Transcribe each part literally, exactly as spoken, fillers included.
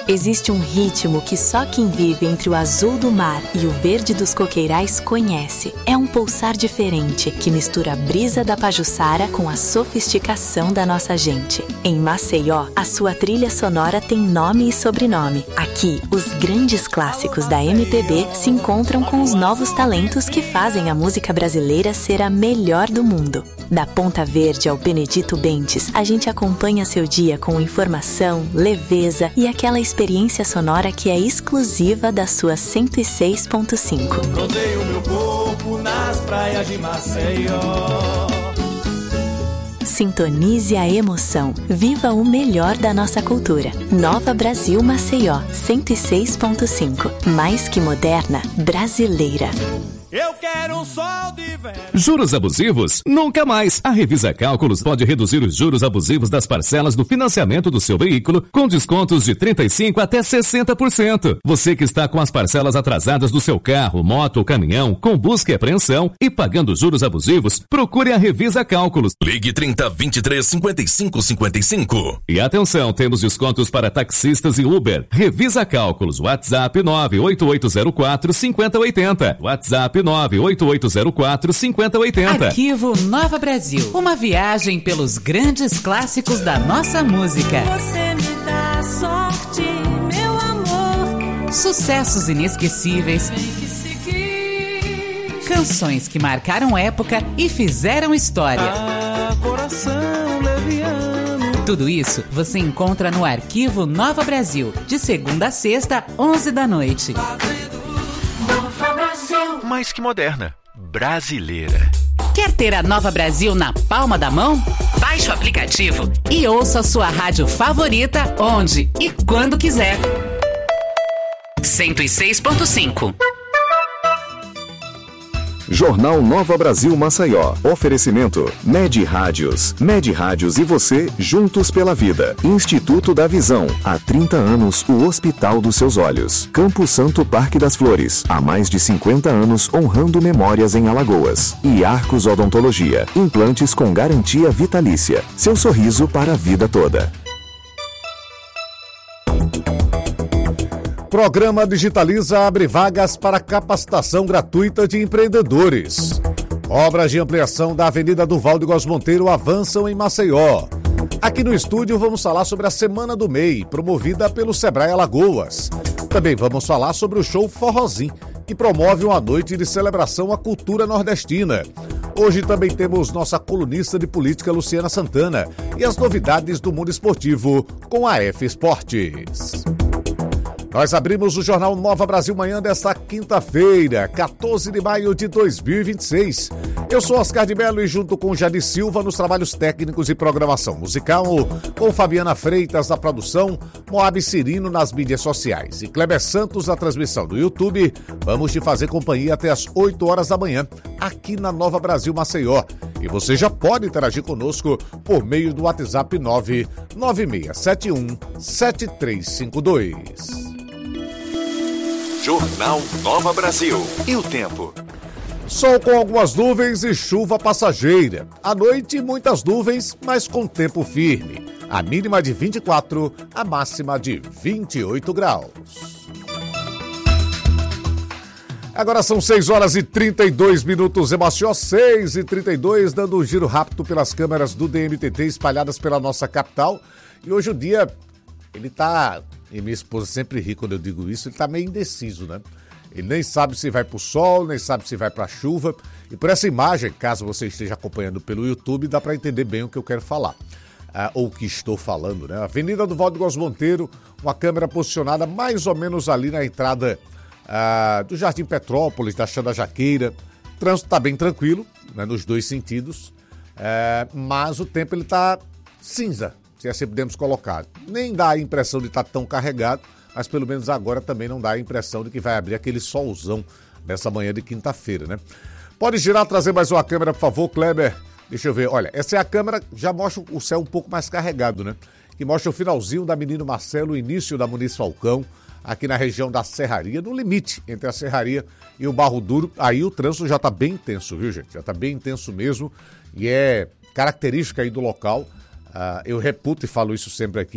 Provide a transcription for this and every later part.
Existe um ritmo que só quem vive entre o azul do mar e o verde dos coqueirais conhece. É um pulsar diferente que mistura a brisa da Pajuçara com a sofisticação da nossa gente. Em Maceió, a sua trilha sonora tem nome e sobrenome. Aqui, os grandes clássicos da M P B se encontram com os novos talentos que fazem a música brasileira ser a melhor do mundo. Da Ponta Verde ao Benedito Bentes, a gente acompanha seu dia com informação, leveza e aquela experiência sonora que é exclusiva da sua cento e seis ponto cinco. Rodeio meu corpo nas praias de Maceió. Sintonize a emoção. Viva o melhor da nossa cultura. Nova Brasil Maceió, cento e seis ponto cinco. Mais que moderna, brasileira. Eu quero um sol de verão. Juros abusivos? Nunca mais. A Revisa Cálculos pode reduzir os juros abusivos das parcelas do financiamento do seu veículo com descontos de trinta e cinco por cento até sessenta por cento. Você que está com as parcelas atrasadas do seu carro, moto ou caminhão, com busca e apreensão e pagando juros abusivos, procure a Revisa Cálculos. Ligue trinta, vinte e três, cinquenta e cinco, cinquenta e cinco. E atenção, temos descontos para taxistas e Uber. Revisa Cálculos. WhatsApp nove oito oito zero quatro, cinco zero oito zero. WhatsApp nove oito oito zero quatro, cinco zero oito zero. Arquivo Nova Brasil. Uma viagem pelos grandes clássicos da nossa música. Você me dá sorte, meu amor. Sucessos inesquecíveis. Tem que seguir. Canções que marcaram época e fizeram história. Ah, coração leviano. Tudo isso você encontra no Arquivo Nova Brasil, de segunda a sexta, onze da noite. Mais que moderna, brasileira. Quer ter a Nova Brasil na palma da mão? Baixe o aplicativo e ouça a sua rádio favorita onde e quando quiser. cento e seis ponto cinco. Jornal Nova Brasil Maceió. Oferecimento Med Rádios. Med Rádios e você juntos pela vida. Instituto da Visão. Há trinta anos, o Hospital dos Seus Olhos. Campo Santo Parque das Flores. Há mais de cinquenta anos, honrando memórias em Alagoas. E Arcos Odontologia. Implantes com garantia vitalícia. Seu sorriso para a vida toda. Programa Digitaliza abre vagas para capacitação gratuita de empreendedores. Obras de ampliação da Avenida Durval de Góes Monteiro avançam em Maceió. Aqui no estúdio vamos falar sobre a Semana do M E I, promovida pelo Sebrae Alagoas. Também vamos falar sobre o show Forrozinho, que promove uma noite de celebração à cultura nordestina. Hoje também temos nossa colunista de política, Luciana Santana, e as novidades do mundo esportivo com a F Esportes. Nós abrimos o Jornal Nova Brasil Manhã desta quinta-feira, quatorze de maio de dois mil e vinte e seis. Eu sou Oscar de Mello e junto com Jadi Silva nos trabalhos técnicos e programação musical, com Fabiana Freitas na produção, Moab Cirino nas mídias sociais e Kleber Santos na transmissão do YouTube, vamos te fazer companhia até as oito horas da manhã, aqui na Nova Brasil Maceió. E você já pode interagir conosco por meio do WhatsApp nove nove seis sete um sete três cinco dois. Jornal Nova Brasil. E o tempo? Sol com algumas nuvens e chuva passageira. À noite, muitas nuvens, mas com tempo firme. A mínima de vinte e quatro, a máxima de vinte e oito graus. Agora são seis horas e trinta e dois minutos em Maceió, seis e trinta e dois, dando um giro rápido pelas câmeras do D M T T espalhadas pela nossa capital. E hoje o dia, ele tá... E minha esposa sempre ri quando eu digo isso, ele tá meio indeciso, né? Ele nem sabe se vai pro sol, nem sabe se vai pra chuva. E por essa imagem, caso você esteja acompanhando pelo YouTube, dá para entender bem o que eu quero falar. Ah, ou o que estou falando, né? Avenida Durval de Góes Monteiro, uma câmera posicionada mais ou menos ali na entrada ah, do Jardim Petrópolis, da Xanda Jaqueira. O trânsito tá bem tranquilo, né, nos dois sentidos. Ah, mas o tempo ele tá cinza, se assim podemos colocar. Nem dá a impressão de estar tão carregado, mas pelo menos agora também não dá a impressão de que vai abrir aquele solzão nessa manhã de quinta-feira, né? Pode girar, trazer mais uma câmera, por favor, Kleber. Deixa eu ver. Olha, essa é a câmera, já mostra o céu um pouco mais carregado, né? Que mostra o finalzinho da Menino Marcelo, o início da Muniz Falcão, aqui na região da Serraria, no limite entre a Serraria e o Barro Duro. Aí o trânsito já está bem intenso, viu, gente? Já está bem intenso mesmo e é característica aí do local. Uh, eu reputo e falo isso sempre aqui,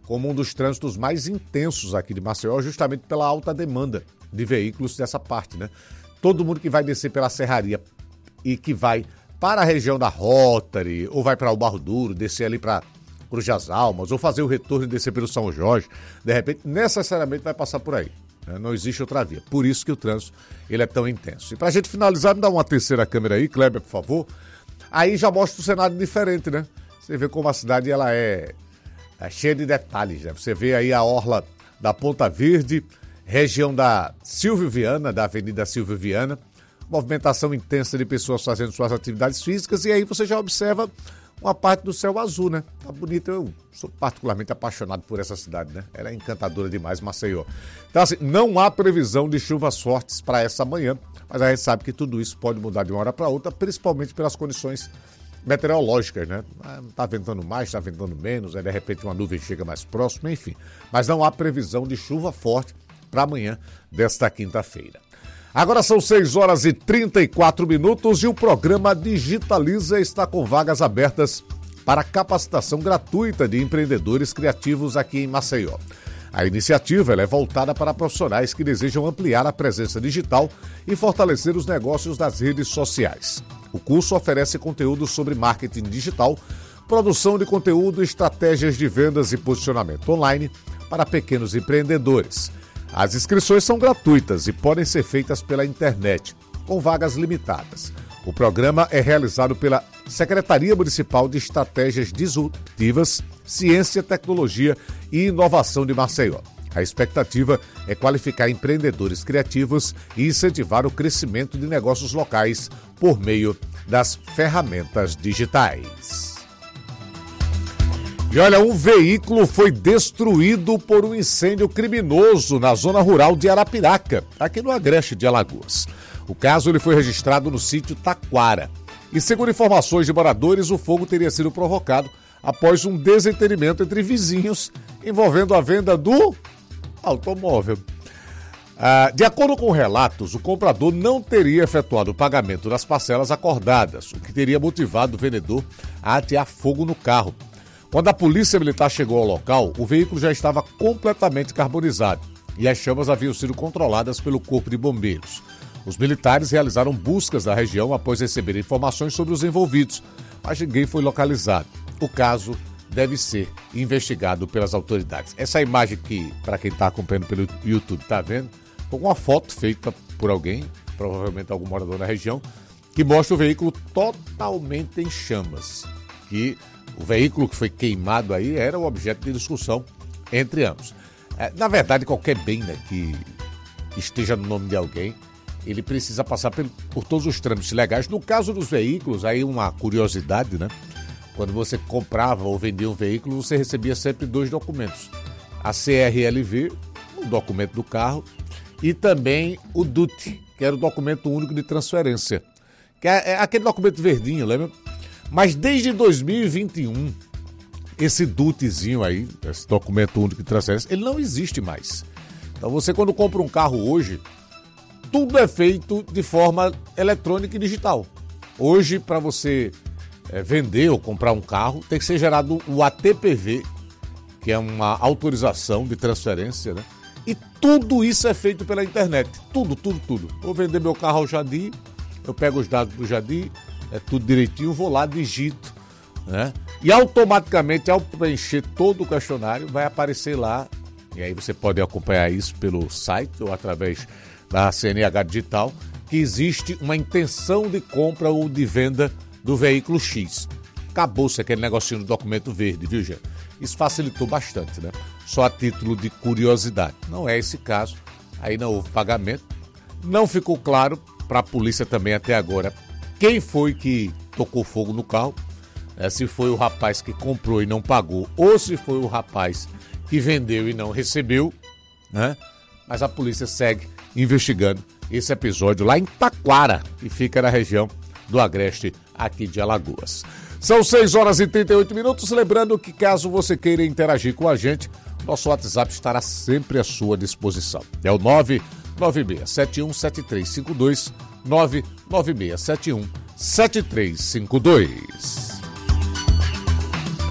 como um dos trânsitos mais intensos aqui de Maceió, justamente pela alta demanda de veículos dessa parte, né? Todo mundo que vai descer pela Serraria e que vai para a região da Rotary, ou vai para o Barro Duro, descer ali para Cruz das Almas, ou fazer o retorno e descer pelo São Jorge, de repente, necessariamente vai passar por aí. Né? Não existe outra via. Por isso que o trânsito ele é tão intenso. E para a gente finalizar, me dá uma terceira câmera aí, Kleber, por favor. Aí já mostra um cenário diferente, né? Você vê como a cidade ela é, é cheia de detalhes, né? Você vê aí a orla da Ponta Verde, região da Silvio Viana, da Avenida Silvio Viana, movimentação intensa de pessoas fazendo suas atividades físicas, e aí você já observa uma parte do céu azul, né? Tá bonito, eu sou particularmente apaixonado por essa cidade, né? Ela é encantadora demais, Maceió. Então, assim, não há previsão de chuvas fortes para essa manhã, mas a gente sabe que tudo isso pode mudar de uma hora para outra, principalmente pelas condições meteorológicas, né? Tá ventando mais, tá ventando menos, aí de repente uma nuvem chega mais próxima, enfim. Mas não há previsão de chuva forte para amanhã desta quinta-feira. Agora são seis horas e trinta e quatro minutos e o programa Digitaliza está com vagas abertas para capacitação gratuita de empreendedores criativos aqui em Maceió. A iniciativa ela é voltada para profissionais que desejam ampliar a presença digital e fortalecer os negócios das redes sociais. O curso oferece conteúdo sobre marketing digital, produção de conteúdo, estratégias de vendas e posicionamento online para pequenos empreendedores. As inscrições são gratuitas e podem ser feitas pela internet, com vagas limitadas. O programa é realizado pela Secretaria Municipal de Estratégias Disruptivas, Ciência, Tecnologia e Inovação de Maceió. A expectativa é qualificar empreendedores criativos e incentivar o crescimento de negócios locais por meio das ferramentas digitais. E olha, um veículo foi destruído por um incêndio criminoso na zona rural de Arapiraca, aqui no Agreste de Alagoas. O caso ele foi registrado no sítio Taquara. E segundo informações de moradores, o fogo teria sido provocado após um desentendimento entre vizinhos envolvendo a venda do automóvel. Ah, de acordo com relatos, o comprador não teria efetuado o pagamento das parcelas acordadas, o que teria motivado o vendedor a atear fogo no carro. Quando a polícia militar chegou ao local, o veículo já estava completamente carbonizado e as chamas haviam sido controladas pelo Corpo de Bombeiros. Os militares realizaram buscas na região após receber informações sobre os envolvidos, mas ninguém foi localizado. O caso deve ser investigado pelas autoridades. Essa imagem que, para quem está acompanhando pelo YouTube, está vendo, foi uma foto feita por alguém, provavelmente algum morador na região, que mostra o veículo totalmente em chamas, que o veículo que foi queimado aí era o objeto de discussão entre ambos. É, na verdade, qualquer bem, né, que esteja no nome de alguém, ele precisa passar por, por todos os trâmites legais. No caso dos veículos, aí uma curiosidade, né? Quando você comprava ou vendia um veículo, você recebia sempre dois documentos. A C R L V, o documento do carro, e também o D U T, que era o documento único de transferência. Que é, é aquele documento verdinho, lembra? Mas desde dois mil e vinte e um, esse DUTzinho aí, esse documento único de transferência, ele não existe mais. Então você quando compra um carro hoje, tudo é feito de forma eletrônica e digital. Hoje, para você é, vender ou comprar um carro, tem que ser gerado o A T P V, que é uma autorização de transferência, né? E tudo isso é feito pela internet. Tudo, tudo, tudo. Vou vender meu carro ao Jadi, eu pego os dados do Jadi, é tudo direitinho, vou lá, digito, né? E automaticamente, ao preencher todo o questionário, vai aparecer lá, e aí você pode acompanhar isso pelo site ou através da C N H Digital, que existe uma intenção de compra ou de venda do veículo X. Acabou-se aquele negocinho do documento verde, viu, gente? Isso facilitou bastante, né? Só a título de curiosidade. Não é esse caso, aí não houve pagamento. Não ficou claro para a polícia também até agora quem foi que tocou fogo no carro, né? Se foi o rapaz que comprou e não pagou, ou se foi o rapaz que vendeu e não recebeu, né? Mas a polícia segue investigando esse episódio lá em Taquara, que fica na região do Agreste, aqui de Alagoas. São seis horas e trinta e oito minutos, lembrando que caso você queira interagir com a gente, nosso WhatsApp estará sempre à sua disposição. É o nove nove seis sete um sete três cinco dois, nove nove seis sete um sete três cinco dois.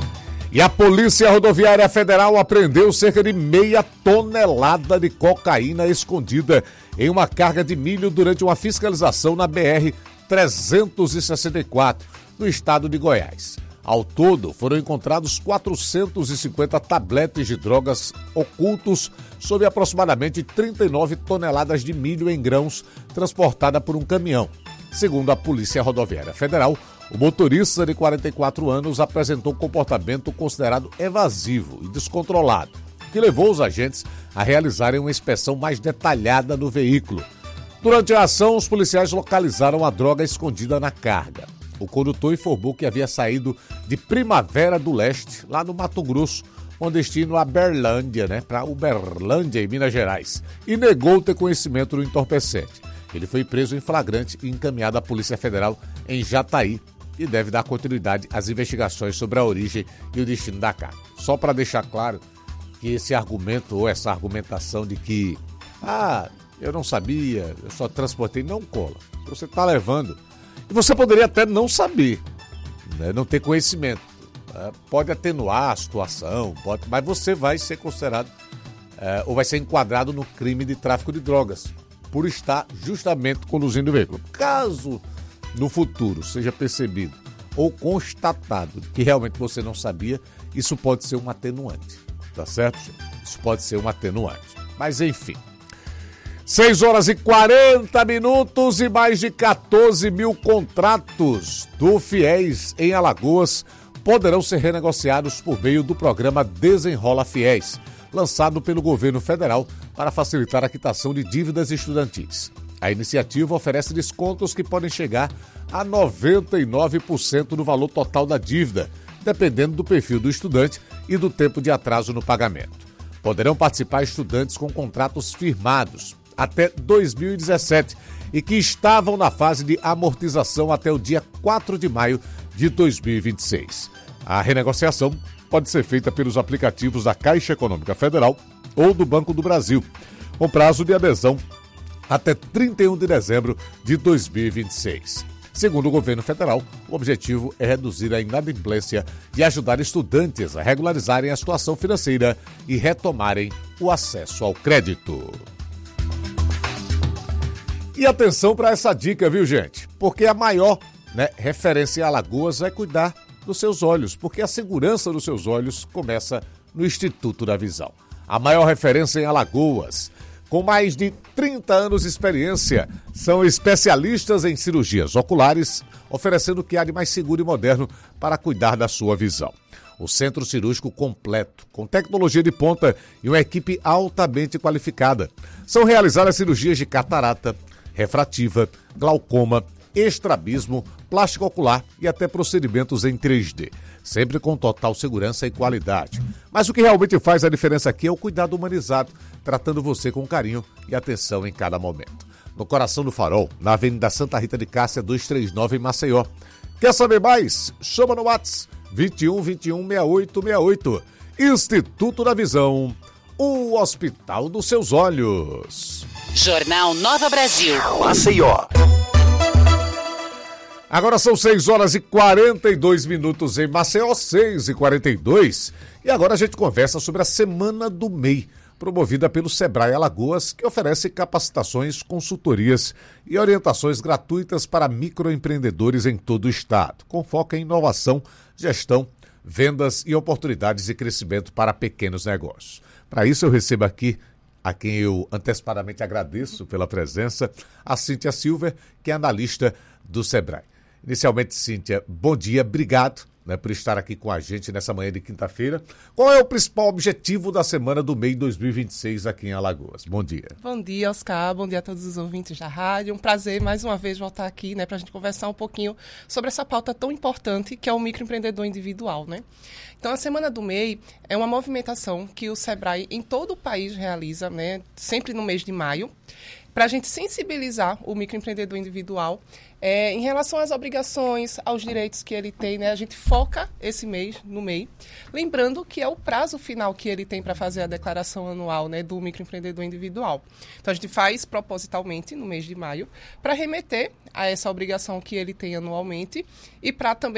E a Polícia Rodoviária Federal apreendeu cerca de meia tonelada de cocaína escondida em uma carga de milho durante uma fiscalização na B R trezentos e sessenta e quatro, no estado de Goiás. Ao todo, foram encontrados quatrocentos e cinquenta tabletes de drogas ocultos sob aproximadamente trinta e nove toneladas de milho em grãos transportada por um caminhão. Segundo a Polícia Rodoviária Federal, o motorista de quarenta e quatro anos apresentou comportamento considerado evasivo e descontrolado, que levou os agentes a realizarem uma inspeção mais detalhada no veículo. Durante a ação, os policiais localizaram a droga escondida na carga. O condutor informou que havia saído de Primavera do Leste, lá no Mato Grosso, com destino a Berlândia, né, para Uberlândia, em Minas Gerais, e negou ter conhecimento do entorpecente. Ele foi preso em flagrante e encaminhado à Polícia Federal em Jataí e deve dar continuidade às investigações sobre a origem e o destino da carga. Só para deixar claro que esse argumento ou essa argumentação de que ah, eu não sabia, eu só transportei, não cola. Você está levando. E você poderia até não saber, né, não ter conhecimento. Né, pode atenuar a situação, pode, mas você vai ser considerado é, ou vai ser enquadrado no crime de tráfico de drogas, por estar justamente conduzindo o veículo. Caso no futuro seja percebido ou constatado que realmente você não sabia, isso pode ser um atenuante, tá certo, gente? Isso pode ser um atenuante. Mas enfim, seis horas e quarenta minutos e mais de quatorze mil contratos do Fiéis em Alagoas poderão ser renegociados por meio do programa Desenrola Fiéis, lançado pelo governo federal para facilitar a quitação de dívidas estudantis. A iniciativa oferece descontos que podem chegar a noventa e nove por cento do valor total da dívida, dependendo do perfil do estudante e do tempo de atraso no pagamento. Poderão participar estudantes com contratos firmados até dois mil e dezessete e que estavam na fase de amortização até o dia quatro de maio de dois mil e vinte e seis. A renegociação pode ser feita pelos aplicativos da Caixa Econômica Federal ou do Banco do Brasil, com prazo de adesão até trinta e um de dezembro de dois mil e vinte e seis. Segundo o governo federal, o objetivo é reduzir a inadimplência e ajudar estudantes a regularizarem a situação financeira e retomarem o acesso ao crédito. E atenção para essa dica, viu, gente? Porque a maior, né, referência em Alagoas é cuidar dos seus olhos, porque a segurança dos seus olhos começa no Instituto da Visão. A maior referência em Alagoas, com mais de trinta anos de experiência, são especialistas em cirurgias oculares, oferecendo o que há de mais seguro e moderno para cuidar da sua visão. O centro cirúrgico completo, com tecnologia de ponta e uma equipe altamente qualificada. São realizadas cirurgias de catarata, refrativa, glaucoma, estrabismo, plástico ocular e até procedimentos em três D, sempre com total segurança e qualidade. Mas o que realmente faz a diferença aqui é o cuidado humanizado, tratando você com carinho e atenção em cada momento. No coração do Farol, na Avenida Santa Rita de Cássia, duzentos e trinta e nove, em Maceió. Quer saber mais? Chama no WhatsApp vinte e um, vinte e um, sessenta e oito sessenta e oito. Instituto da Visão, o hospital dos seus olhos. Jornal Nova Brasil. Maceió. Agora são seis horas e quarenta e dois minutos em Maceió, seis e quarenta e dois. E agora a gente conversa sobre a Semana do M E I, promovida pelo Sebrae Alagoas, que oferece capacitações, consultorias e orientações gratuitas para microempreendedores em todo o estado, com foco em inovação, gestão, vendas e oportunidades de crescimento para pequenos negócios. Para isso eu recebo aqui, a quem eu antecipadamente agradeço pela presença, a Cíntia Silver, que é analista do Sebrae. Inicialmente, Cíntia, bom dia, obrigado, né, por estar aqui com a gente nessa manhã de quinta-feira. Qual é o principal objetivo da Semana do M E I dois mil e vinte e seis aqui em Alagoas? Bom dia. Bom dia, Oscar. Bom dia a todos os ouvintes da rádio. Um prazer, mais uma vez, voltar aqui, né, para a gente conversar um pouquinho sobre essa pauta tão importante que é o microempreendedor individual, né? Então, a Semana do M E I é uma movimentação que o Sebrae em todo o país realiza, né, sempre no mês de maio, para a gente sensibilizar o microempreendedor individual é, em relação às obrigações, aos direitos que ele tem, né? A gente foca esse mês no M E I, lembrando que é o prazo final que ele tem para fazer a declaração anual, né, do microempreendedor individual. Então, a gente faz propositalmente no mês de maio para remeter a essa obrigação que ele tem anualmente e para também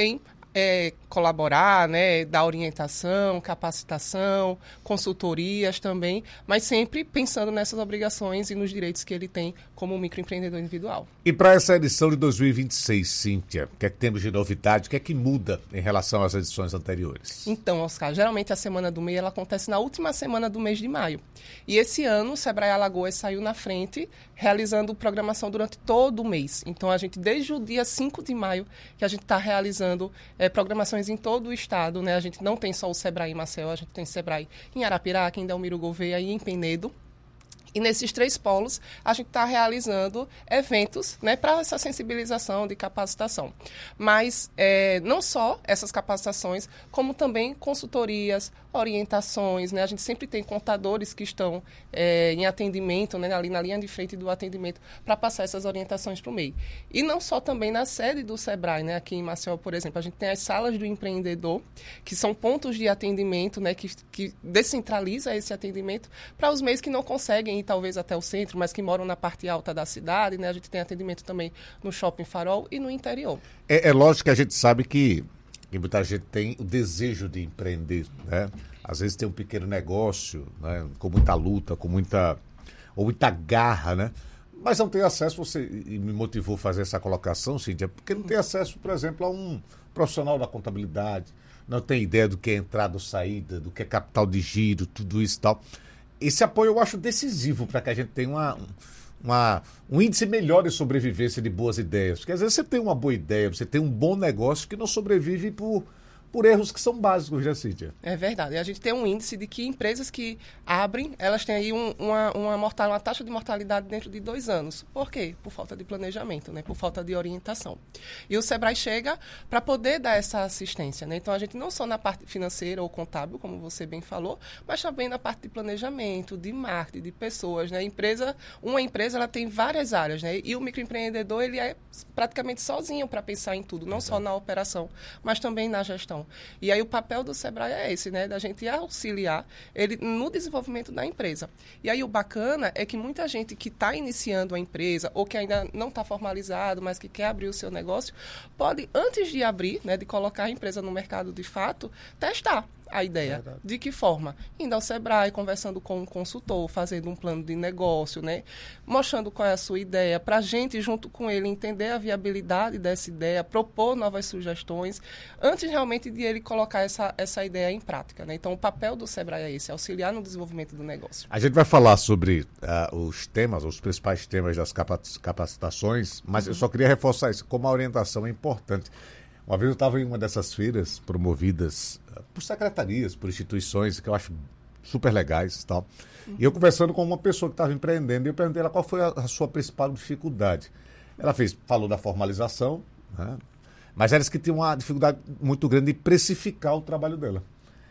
é, colaborar, né, dar orientação, capacitação, consultorias também, mas sempre pensando nessas obrigações e nos direitos que ele tem como microempreendedor individual. E para essa edição de dois mil e vinte e seis, Cíntia, o que é que temos de novidade, o que é que muda em relação às edições anteriores? Então, Oscar, geralmente a Semana do M E I ela acontece na última semana do mês de maio. E esse ano o Sebrae Alagoas saiu na frente, realizando programação durante todo o mês. Então, a gente, desde o dia cinco de maio, que a gente está realizando é, programações em todo o estado, né? A gente não tem só o Sebrae em Maceió, a gente tem Sebrae em Arapiraca, em Delmiro Gouveia e em Penedo. E nesses três polos, a gente está realizando eventos, né, para essa sensibilização de capacitação. Mas é, não só essas capacitações, como também consultorias, orientações, né? A gente sempre tem contadores que estão é, em atendimento, né, ali na linha de frente do atendimento, para passar essas orientações para o M E I. E não só também na sede do Sebrae, né? Aqui em Maceió, por exemplo, a gente tem as salas do empreendedor, que são pontos de atendimento, né, que, que descentraliza esse atendimento para os M E Is que não conseguem ir talvez até o centro, mas que moram na parte alta da cidade, né? A gente tem atendimento também no Shopping Farol e no interior. É, é lógico que a gente sabe que, que muita gente tem o desejo de empreender, né? Às vezes tem um pequeno negócio, né, com muita luta, com muita, ou muita garra, né? Mas não tem acesso, você e me motivou a fazer essa colocação, Cíntia, porque não tem acesso, por exemplo, a um profissional da contabilidade, não tem ideia do que é entrada ou saída, do que é capital de giro, tudo isso e tal. Esse apoio eu acho decisivo para que a gente tenha uma, uma, um índice melhor de sobrevivência de boas ideias. Porque às vezes você tem uma boa ideia, você tem um bom negócio que não sobrevive por, por erros que são básicos, já, Cíntia. É verdade. A gente tem um índice de que empresas que abrem, elas têm aí um, uma, uma, mortal, uma taxa de mortalidade dentro de dois anos. Por quê? Por falta de planejamento, né? Por falta de orientação. E o Sebrae chega para poder dar essa assistência, né? Então, a gente não só na parte financeira ou contábil, como você bem falou, mas também na parte de planejamento, de marketing, de pessoas, né? Empresa, uma empresa, ela tem várias áreas, né? E o microempreendedor, ele é praticamente sozinho para pensar em tudo, não só na operação, mas também na gestão. E aí o papel do Sebrae é esse, né? Da gente auxiliar ele no desenvolvimento da empresa. E aí o bacana é que muita gente que está iniciando a empresa ou que ainda não está formalizado, mas que quer abrir o seu negócio, pode, antes de abrir, né, de colocar a empresa no mercado de fato, testar a ideia. Verdade. De que forma? Indo ao Sebrae, conversando com um consultor, fazendo um plano de negócio, né? Mostrando qual é a sua ideia, para a gente, junto com ele, entender a viabilidade dessa ideia, propor novas sugestões, antes realmente de ele colocar essa, essa ideia em prática, né? Então, o papel do Sebrae é esse, auxiliar no desenvolvimento do negócio. A gente vai falar sobre uh, os temas, os principais temas das capacitações, mas uhum. eu só queria reforçar isso, como a orientação é importante. Uma vez eu estava em uma dessas feiras promovidas por secretarias, por instituições, que eu acho super legais e tal. Uhum. E eu conversando com uma pessoa que estava empreendendo, e eu perguntei ela qual foi a, a sua principal dificuldade. Ela fez, falou da formalização, né? Mas ela disse que tinha uma dificuldade muito grande de precificar o trabalho dela.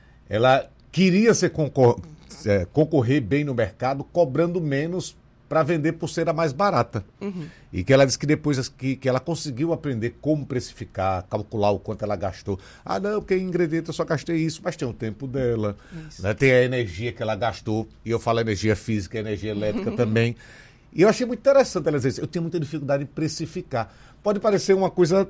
Ela queria ser concor- é, concorrer bem no mercado, cobrando menos para vender por ser a mais barata. Uhum. E que ela disse que depois que, que ela conseguiu aprender como precificar, calcular o quanto ela gastou. Ah, não, porque em ingrediente eu só gastei isso, mas tem o tempo dela, né? Tem a energia que ela gastou, e eu falo energia física, energia elétrica também. E eu achei muito interessante ela dizer isso. Eu tenho muita dificuldade em precificar. Pode parecer uma coisa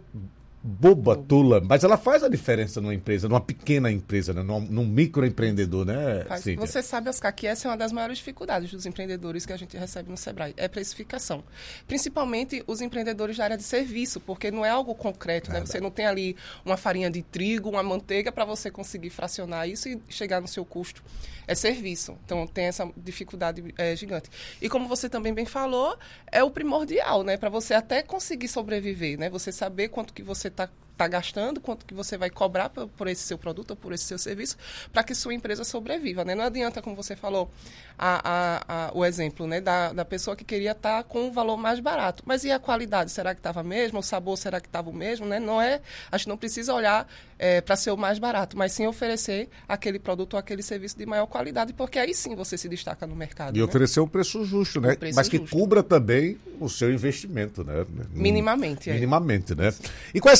boba, tula, mas ela faz a diferença numa empresa, numa pequena empresa, né? num, num microempreendedor, né, Cíntia? Você sabe, Oscar, que essa é uma das maiores dificuldades dos empreendedores que a gente recebe no Sebrae, é precificação. Principalmente os empreendedores da área de serviço, porque não é algo concreto, né? Você não tem ali uma farinha de trigo, uma manteiga para você conseguir fracionar isso e chegar no seu custo. É serviço, então tem essa dificuldade é, gigante. E como você também bem falou, é o primordial, né? Para você até conseguir sobreviver, né? Você saber quanto que você está tá gastando, quanto que você vai cobrar por, por esse seu produto ou por esse seu serviço, para que sua empresa sobreviva, né? Não adianta, como você falou, a, a, a, o exemplo, né, da, da pessoa que queria estar tá com um valor mais barato. Mas e a qualidade? Será que estava mesmo? O sabor, será que estava o mesmo? Né? Não é, a gente não precisa olhar é, para ser o mais barato, mas sim oferecer aquele produto ou aquele serviço de maior qualidade, porque aí sim você se destaca no mercado. E né? oferecer um preço justo, né? Preço mas que justo. Cubra também o seu investimento, né? Minimamente. Minimamente, é. né? E quais são os principais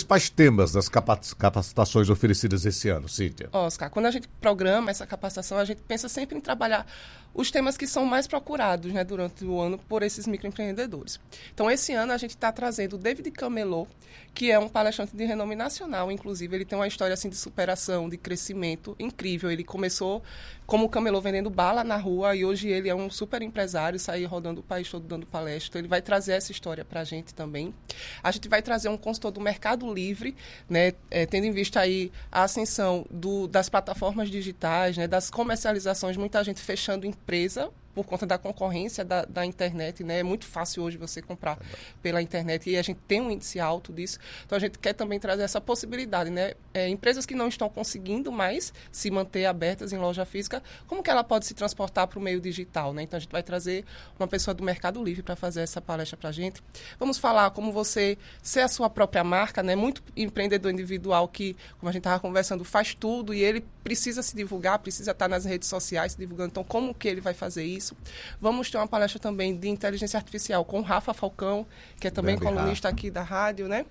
principais temas das capacitações oferecidas esse ano, Cíntia? Oscar, quando a gente programa essa capacitação, a gente pensa sempre em trabalhar os temas que são mais procurados, né, durante o ano por esses microempreendedores. Então, esse ano a gente está trazendo o David Camelot, que é um palestrante de renome nacional, inclusive. Ele tem uma história assim, de superação, de crescimento incrível. Ele começou como camelô vendendo bala na rua e hoje ele é um super empresário, sai rodando o país todo dando palestra. Então, ele vai trazer essa história para a gente também. A gente vai trazer um consultor do Mercado Livre, né, é, tendo em vista aí a ascensão do, das plataformas digitais, né, das comercializações, muita gente fechando empresa por conta da concorrência da, da internet, né? É muito fácil hoje você comprar pela internet e a gente tem um índice alto disso. Então, a gente quer também trazer essa possibilidade, né? É, empresas que não estão conseguindo mais se manter abertas em loja física, como que ela pode se transportar para o meio digital, né? Então, a gente vai trazer uma pessoa do Mercado Livre para fazer essa palestra para a gente. Vamos falar como você ser a sua própria marca, né? Muito empreendedor individual que, como a gente estava conversando, faz tudo e ele precisa se divulgar, precisa estar nas redes sociais se divulgando. Então, como que ele vai fazer isso? Vamos ter uma palestra também de inteligência artificial com o Rafa Falcão, que é também Grande colunista Rafa. Aqui da rádio, né?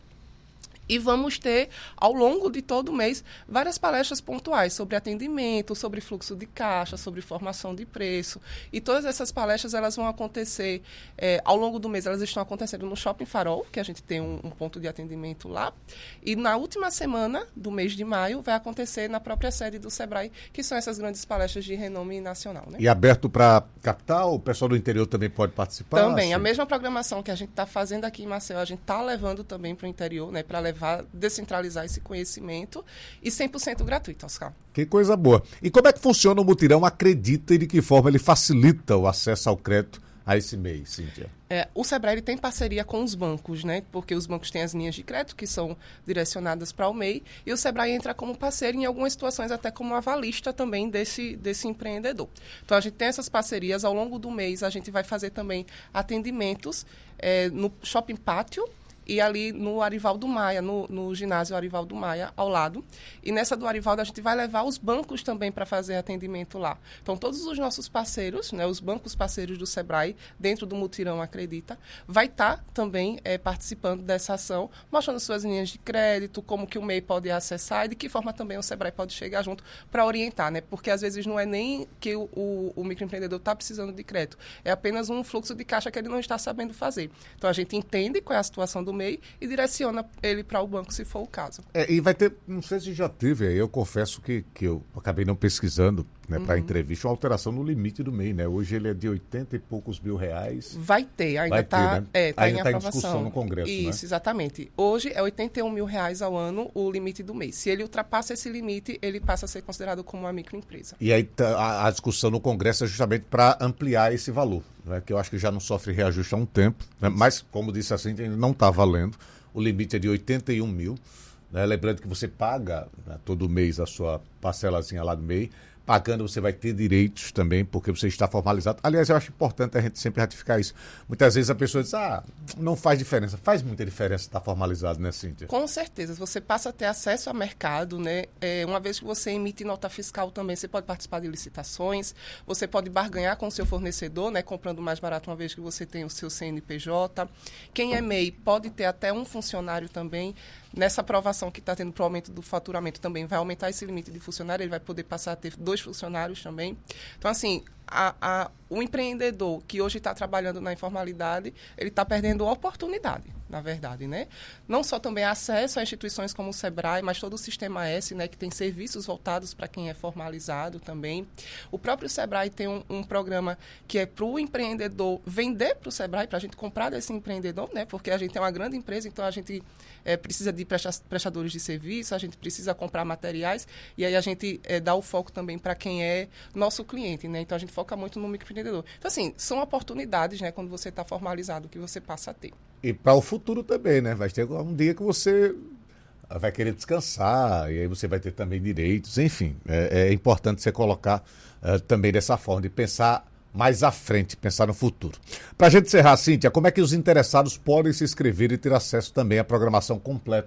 E vamos ter, ao longo de todo o mês, várias palestras pontuais sobre atendimento, sobre fluxo de caixa, sobre formação de preço. E todas essas palestras, elas vão acontecer, é, ao longo do mês, elas estão acontecendo no Shopping Farol, que a gente tem um, um ponto de atendimento lá. E na última semana do mês de maio, vai acontecer na própria sede do Sebrae, que são essas grandes palestras de renome nacional, né? E aberto para capital? O pessoal do interior também pode participar? Também. Assim? A mesma programação que a gente está fazendo aqui em Maceió, a gente está levando também para o interior, né? Para levar descentralizar esse conhecimento e cem por cento gratuito, Oscar. Que coisa boa. E como é que funciona o Mutirão Acredita e de que forma ele facilita o acesso ao crédito a esse mês, Cíntia? É, o Sebrae ele tem parceria com os bancos, né? Porque os bancos têm as linhas de crédito que são direcionadas para o M E I e o Sebrae entra como parceiro em algumas situações até como avalista também desse, desse empreendedor. Então, a gente tem essas parcerias. Ao longo do mês, a gente vai fazer também atendimentos é, no Shopping Pátio, e ali no Arivaldo Maia, no, no ginásio Arivaldo Maia, ao lado. E nessa do Arivaldo, a gente vai levar os bancos também para fazer atendimento lá. Então, todos os nossos parceiros, né, os bancos parceiros do Sebrae, dentro do Mutirão Acredita, vai estar tá também é, participando dessa ação, mostrando suas linhas de crédito, como que o M E I pode acessar e de que forma também o Sebrae pode chegar junto para orientar, né? Porque, às vezes, não é nem que o, o, o microempreendedor está precisando de crédito, é apenas um fluxo de caixa que ele não está sabendo fazer. Então, a gente entende qual é a situação do M E I e direciona ele para o banco, se for o caso. É, e vai ter, não sei se já teve, eu confesso que, que eu acabei não pesquisando, né, para a uhum. entrevista, uma alteração no limite do M E I, né? Hoje ele é de oitenta e poucos mil reais. Vai ter, ainda está né? é, tá ainda em tá aprovação. Em discussão no Congresso, Isso, né? Exatamente. Hoje é oitenta e um mil reais ao ano o limite do M E I. Se ele ultrapassa esse limite, ele passa a ser considerado como uma microempresa. E aí a, a discussão no Congresso é justamente para ampliar esse valor, né? Que eu acho que já não sofre reajuste há um tempo, né? Mas, como disse assim, não está valendo. O limite é de oitenta e um mil. Né? Lembrando que você paga, né, todo mês a sua parcelazinha lá do M E I. Pagando, você vai ter direitos também, porque você está formalizado. Aliás, eu acho importante a gente sempre ratificar isso. Muitas vezes a pessoa diz, ah, não faz diferença. Faz muita diferença estar formalizado, né, Cíntia? Com certeza. Você passa a ter acesso ao mercado, né? É, uma vez que você emite nota fiscal também, você pode participar de licitações, você pode barganhar com o seu fornecedor, né? Comprando mais barato uma vez que você tem o seu C N P J. Quem é M E I pode ter até um funcionário também. Nessa aprovação que está tendo para o aumento do faturamento também vai aumentar esse limite de funcionário, ele vai poder passar a ter dois funcionários também. Então, assim, a, a, o empreendedor que hoje está trabalhando na informalidade, ele está perdendo oportunidade, na verdade, né? Não só também acesso a instituições como o Sebrae, mas todo o Sistema S, né, que tem serviços voltados para quem é formalizado também. O próprio Sebrae tem um, um programa que é para o empreendedor vender para o Sebrae, para a gente comprar desse empreendedor, né? Porque a gente é uma grande empresa, então a gente é, precisa de prestadores de serviço, a gente precisa comprar materiais, e aí a gente é, dá o foco também para quem é nosso cliente, né? Então a gente foca muito no microempreendedor. Então, assim, são oportunidades, né, quando você está formalizado, que você passa a ter. E para o futuro também, né? Vai ter um dia que você vai querer descansar, e aí você vai ter também direitos, enfim. É, é importante você colocar uh, também dessa forma, de pensar mais à frente, pensar no futuro. Para a gente encerrar, Cíntia, como é que os interessados podem se inscrever e ter acesso também à programação completa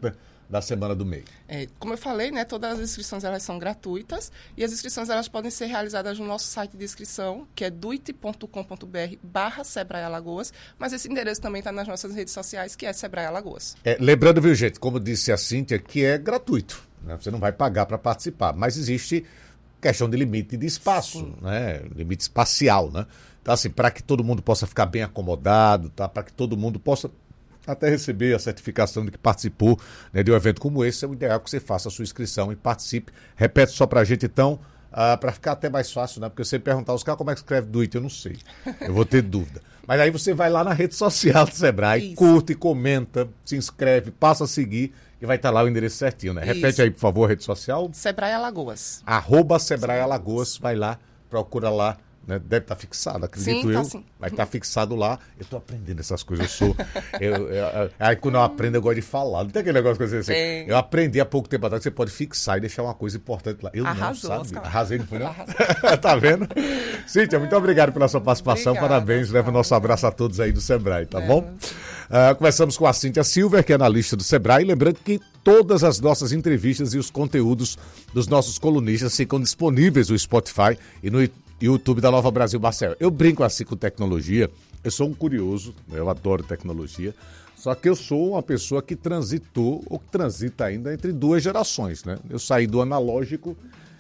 da Semana do Meio? É, como eu falei, né, todas as inscrições elas são gratuitas e as inscrições elas podem ser realizadas no nosso site de inscrição, que é duit ponto com ponto br barra Sebrae Alagoas, mas esse endereço também está nas nossas redes sociais, que é Sebrae Alagoas. É, lembrando, viu, gente, como disse a Cíntia, que é gratuito, né? Você não vai pagar para participar, mas existe questão de limite de espaço, né? Limite espacial, né? Então, assim, para que todo mundo possa ficar bem acomodado, tá? Para que todo mundo possa até receber a certificação de que participou, né, de um evento como esse, é o ideal que você faça a sua inscrição e participe. Repete só pra gente, então, uh, para ficar até mais fácil, né? Porque você perguntar aos caras como é que escreve Duit, eu não sei. Eu vou ter dúvida. Mas aí você vai lá na rede social do Sebrae, Isso. curte, comenta, se inscreve, passa a seguir e vai estar lá o endereço certinho, né? Isso. Repete aí, por favor, a rede social. Sebrae Alagoas. Arroba Sebrae Alagoas, vai lá, procura lá. Né? Deve estar fixado, acredito sim, eu. Tá, sim. Vai estar fixado lá. Eu estou aprendendo essas coisas. Eu sou. eu, eu, aí quando eu aprendo, eu gosto de falar. Não tem aquele negócio que você assim. É. Eu aprendi há pouco tempo atrás que você pode fixar e deixar uma coisa importante lá. Eu Arrasou, não, sabe? Arrasei, não foi, não? Tá vendo? Cíntia, muito obrigado pela sua participação. Obrigada, parabéns. Leva o nosso abraço a todos aí do Sebrae, tá é. bom? Uh, conversamos com a Cíntia Silver, que é analista do Sebrae. Lembrando que todas as nossas entrevistas e os conteúdos dos nossos colunistas ficam disponíveis no Spotify e no YouTube da Nova Brasil Maceió. Eu brinco assim com tecnologia, eu sou um curioso, eu adoro tecnologia, só que eu sou uma pessoa que transitou, ou que transita ainda entre duas gerações, né? Eu saí do analógico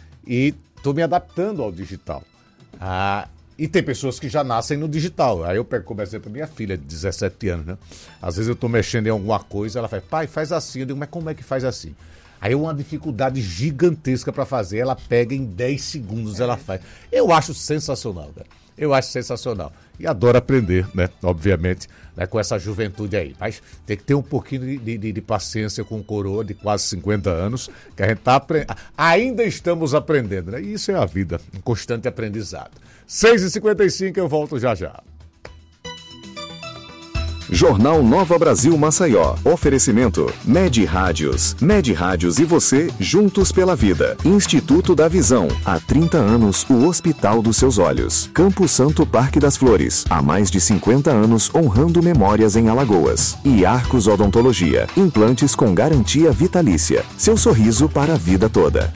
e estou me adaptando ao digital. Ah, e tem pessoas que já nascem no digital. Aí eu pego, como exemplo, minha filha de dezessete anos, né? Às vezes eu estou mexendo em alguma coisa, ela fala, pai, faz assim. Eu digo, mas como é que faz assim? Aí é uma dificuldade gigantesca para fazer, ela pega em dez segundos, ela faz. Eu acho sensacional, né? Eu acho sensacional. E adoro aprender, né? Obviamente, né? Com essa juventude aí. Mas tem que ter um pouquinho de, de, de paciência com o coroa de quase cinquenta anos, que a gente tá aprendendo. Ainda estamos aprendendo, né? E isso é a vida, um constante aprendizado. seis e cinquenta e cinco, eu volto já já. Jornal Nova Brasil Maceió. Oferecimento Med Rádios. Med Rádios e você, juntos pela vida. Instituto da Visão. Há trinta anos, o hospital dos seus olhos. Campo Santo Parque das Flores. Há mais de cinquenta anos, honrando memórias em Alagoas. E Arcos Odontologia. Implantes com garantia vitalícia. Seu sorriso para a vida toda.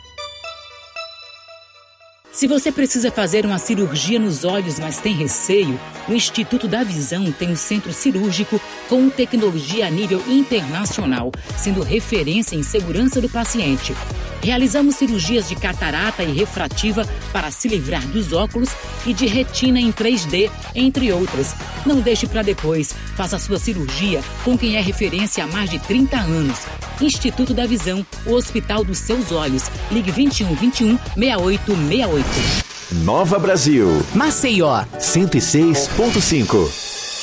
Se você precisa fazer uma cirurgia nos olhos, mas tem receio, o Instituto da Visão tem um centro cirúrgico com tecnologia a nível internacional, sendo referência em segurança do paciente. Realizamos cirurgias de catarata e refrativa para se livrar dos óculos e de retina em três D, entre outras. Não deixe para depois. Faça sua cirurgia com quem é referência há mais de trinta anos. Instituto da Visão, o Hospital dos Seus Olhos. Ligue vinte e um, vinte e um, sessenta e oito sessenta e oito. Nova Brasil. Maceió. cento e seis ponto cinco.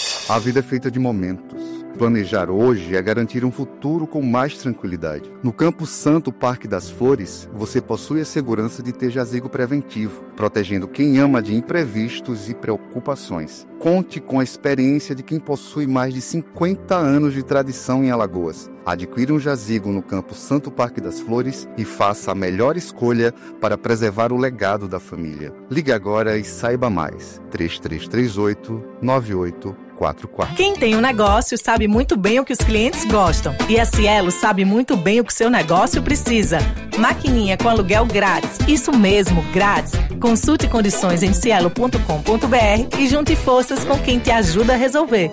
A vida é feita de momentos. Planejar hoje é garantir um futuro com mais tranquilidade. No Campo Santo Parque das Flores, você possui a segurança de ter jazigo preventivo, protegendo quem ama de imprevistos e preocupações. Conte com a experiência de quem possui mais de cinquenta anos de tradição em Alagoas. Adquira um jazigo no Campo Santo Parque das Flores e faça a melhor escolha para preservar o legado da família. Ligue agora e saiba mais. três três três oito, nove oito quatro quatro. Quem tem um negócio sabe muito bem o que os clientes gostam. E a Cielo sabe muito bem o que seu negócio precisa. Maquininha com aluguel grátis. Isso mesmo, grátis. Consulte condições em cielo ponto com ponto br e junte forças com quem te ajuda a resolver.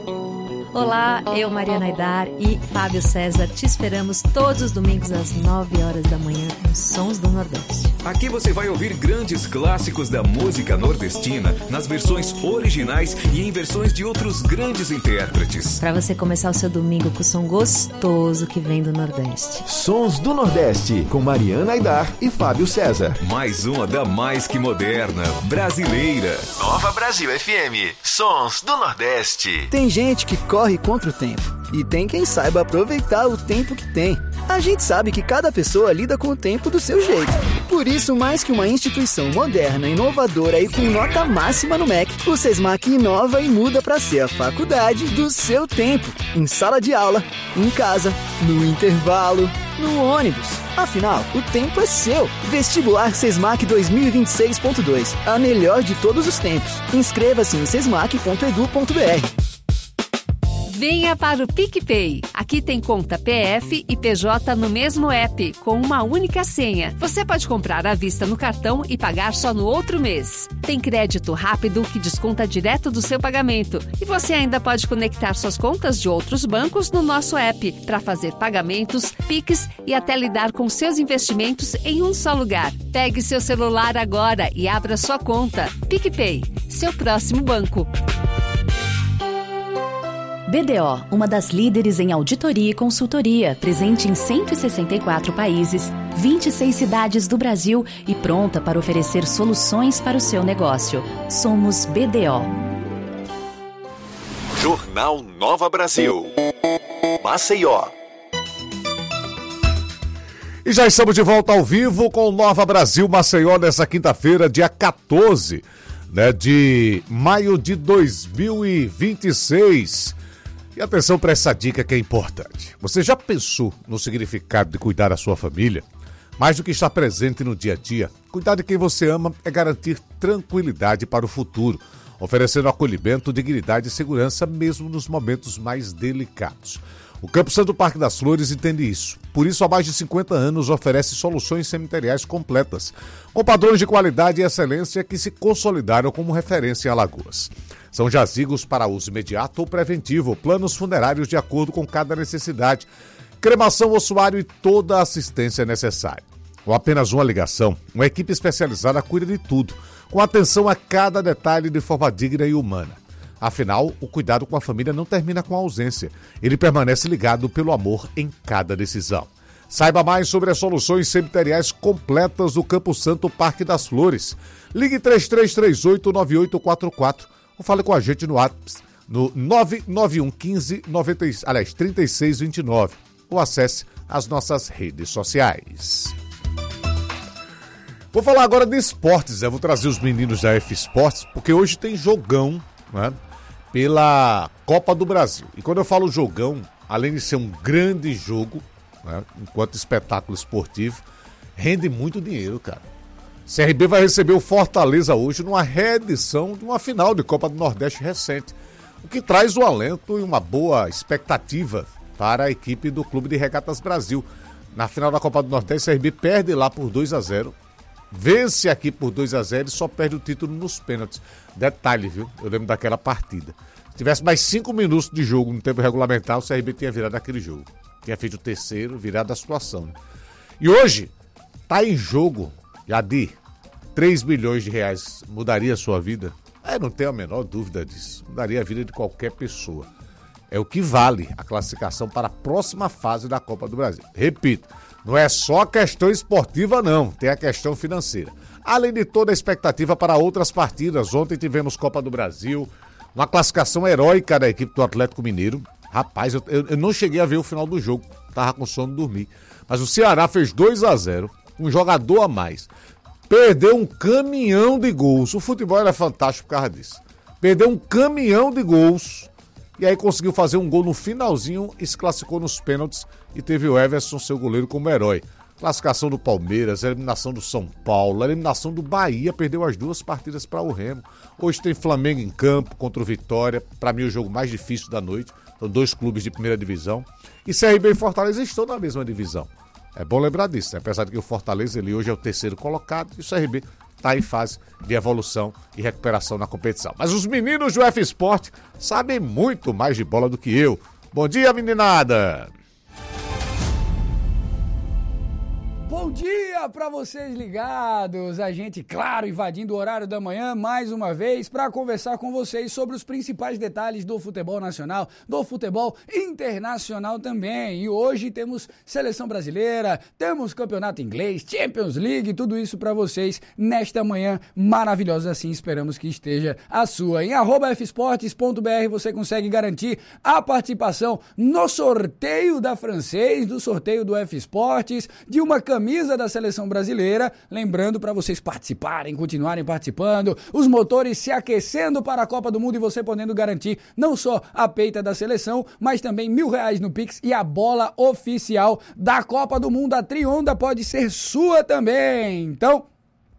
Olá, eu, Mariana Aidar e Fábio César, te esperamos todos os domingos às nove horas da manhã em Sons do Nordeste. Aqui você vai ouvir grandes clássicos da música nordestina nas versões originais e em versões de outros grandes intérpretes. Para você começar o seu domingo com o som gostoso que vem do Nordeste. Sons do Nordeste, com Mariana Aidar e Fábio César. Mais uma da mais que moderna, brasileira. Nova Brasil F M, Sons do Nordeste. Tem gente que corre contra o tempo e tem quem saiba aproveitar o tempo que tem. A gente sabe que cada pessoa lida com o tempo do seu jeito. Por isso, mais que uma instituição moderna, inovadora e com nota máxima no M E C, o SESMAC inova e muda para ser a faculdade do seu tempo. Em sala de aula, em casa, no intervalo, no ônibus. Afinal, o tempo é seu. Vestibular SESMAC dois mil e vinte e seis ponto dois. A melhor de todos os tempos. Inscreva-se em sesmac ponto edu ponto br. Venha para o PicPay. Aqui tem conta P F e P J no mesmo app, com uma única senha. Você pode comprar à vista no cartão e pagar só no outro mês. Tem crédito rápido que desconta direto do seu pagamento. E você ainda pode conectar suas contas de outros bancos no nosso app para fazer pagamentos, Pix e até lidar com seus investimentos em um só lugar. Pegue seu celular agora e abra sua conta. PicPay, seu próximo banco. B D O, uma das líderes em auditoria e consultoria, presente em cento e sessenta e quatro países, vinte e seis cidades do Brasil e pronta para oferecer soluções para o seu negócio. Somos B D O. Jornal Nova Brasil. Maceió. E já estamos de volta ao vivo com o Nova Brasil Maceió nessa quinta-feira, dia quatorze, né, de maio de dois mil e vinte e seis. E atenção para essa dica que é importante. Você já pensou no significado de cuidar da sua família? Mais do que estar presente no dia a dia, cuidar de quem você ama é garantir tranquilidade para o futuro, oferecendo acolhimento, dignidade e segurança mesmo nos momentos mais delicados. O Campo Santo Parque das Flores entende isso. Por isso, há mais de cinquenta anos, oferece soluções cemiteriais completas, com padrões de qualidade e excelência que se consolidaram como referência em Alagoas. São jazigos para uso imediato ou preventivo, planos funerários de acordo com cada necessidade, cremação, ossuário e toda a assistência necessária. Com apenas uma ligação, uma equipe especializada cuida de tudo, com atenção a cada detalhe de forma digna e humana. Afinal, o cuidado com a família não termina com a ausência. Ele permanece ligado pelo amor em cada decisão. Saiba mais sobre as soluções cemiteriais completas do Campo Santo Parque das Flores. Ligue três três três oito, nove oito quatro quatro ou fale com a gente no WhatsApp no nove nove um um cinco, noventa, aliás, trinta e seis vinte e nove ou acesse as nossas redes sociais. Vou falar agora de esportes, né? Vou trazer os meninos da F Esportes, porque hoje tem jogão, né, pela Copa do Brasil. E quando eu falo jogão, além de ser um grande jogo, né, enquanto espetáculo esportivo, rende muito dinheiro, cara. C R B vai receber o Fortaleza hoje numa reedição de uma final de Copa do Nordeste recente, o que traz um alento e uma boa expectativa para a equipe do Clube de Regatas Brasil. Na final da Copa do Nordeste, o C R B perde lá por dois a zero, vence aqui por dois a zero e só perde o título nos pênaltis. Detalhe, viu? Eu lembro daquela partida. Se tivesse mais cinco minutos de jogo no tempo regulamentar, o C R B tinha virado aquele jogo. Tinha feito o terceiro, virado a situação. Né? E hoje, tá em jogo, já de três milhões de reais. Mudaria a sua vida? É, não tenho a menor dúvida disso. Mudaria a vida de qualquer pessoa. É o que vale a classificação para a próxima fase da Copa do Brasil. Repito, não é só a questão esportiva, não. Tem a questão financeira. Além de toda a expectativa para outras partidas. Ontem tivemos Copa do Brasil, uma classificação heróica da equipe do Atlético Mineiro. Rapaz, eu, eu, eu não cheguei a ver o final do jogo. Tava com sono de dormir. Mas o Ceará fez dois a zero, um jogador a mais. Perdeu um caminhão de gols. O futebol era fantástico por causa disso. Perdeu um caminhão de gols. E aí conseguiu fazer um gol no finalzinho e se classificou nos pênaltis. E teve o Everson, seu goleiro, como herói. Classificação do Palmeiras, eliminação do São Paulo, eliminação do Bahia, perdeu as duas partidas para o Remo. Hoje tem Flamengo em campo contra o Vitória, para mim o jogo mais difícil da noite. São dois clubes de primeira divisão. E C R B e Fortaleza estão na mesma divisão. É bom lembrar disso, né? Apesar de que o Fortaleza ele hoje é o terceiro colocado e o C R B está em fase de evolução e recuperação na competição. Mas os meninos do F Sport sabem muito mais de bola do que eu. Bom dia, meninada! Bom dia para vocês ligados, a gente, claro, invadindo o horário da manhã mais uma vez para conversar com vocês sobre os principais detalhes do futebol nacional, do futebol internacional também. E hoje temos seleção brasileira, temos campeonato inglês, Champions League, tudo isso para vocês nesta manhã maravilhosa, assim esperamos que esteja a sua. Em arroba fsportes ponto br você consegue garantir a participação no sorteio da Francês, do sorteio do F Esportes, de uma camisa da seleção brasileira, lembrando para vocês participarem, continuarem participando, os motores se aquecendo para a Copa do Mundo e você podendo garantir não só a peita da seleção, mas também mil reais no Pix e a bola oficial da Copa do Mundo. A Trionda pode ser sua também. Então,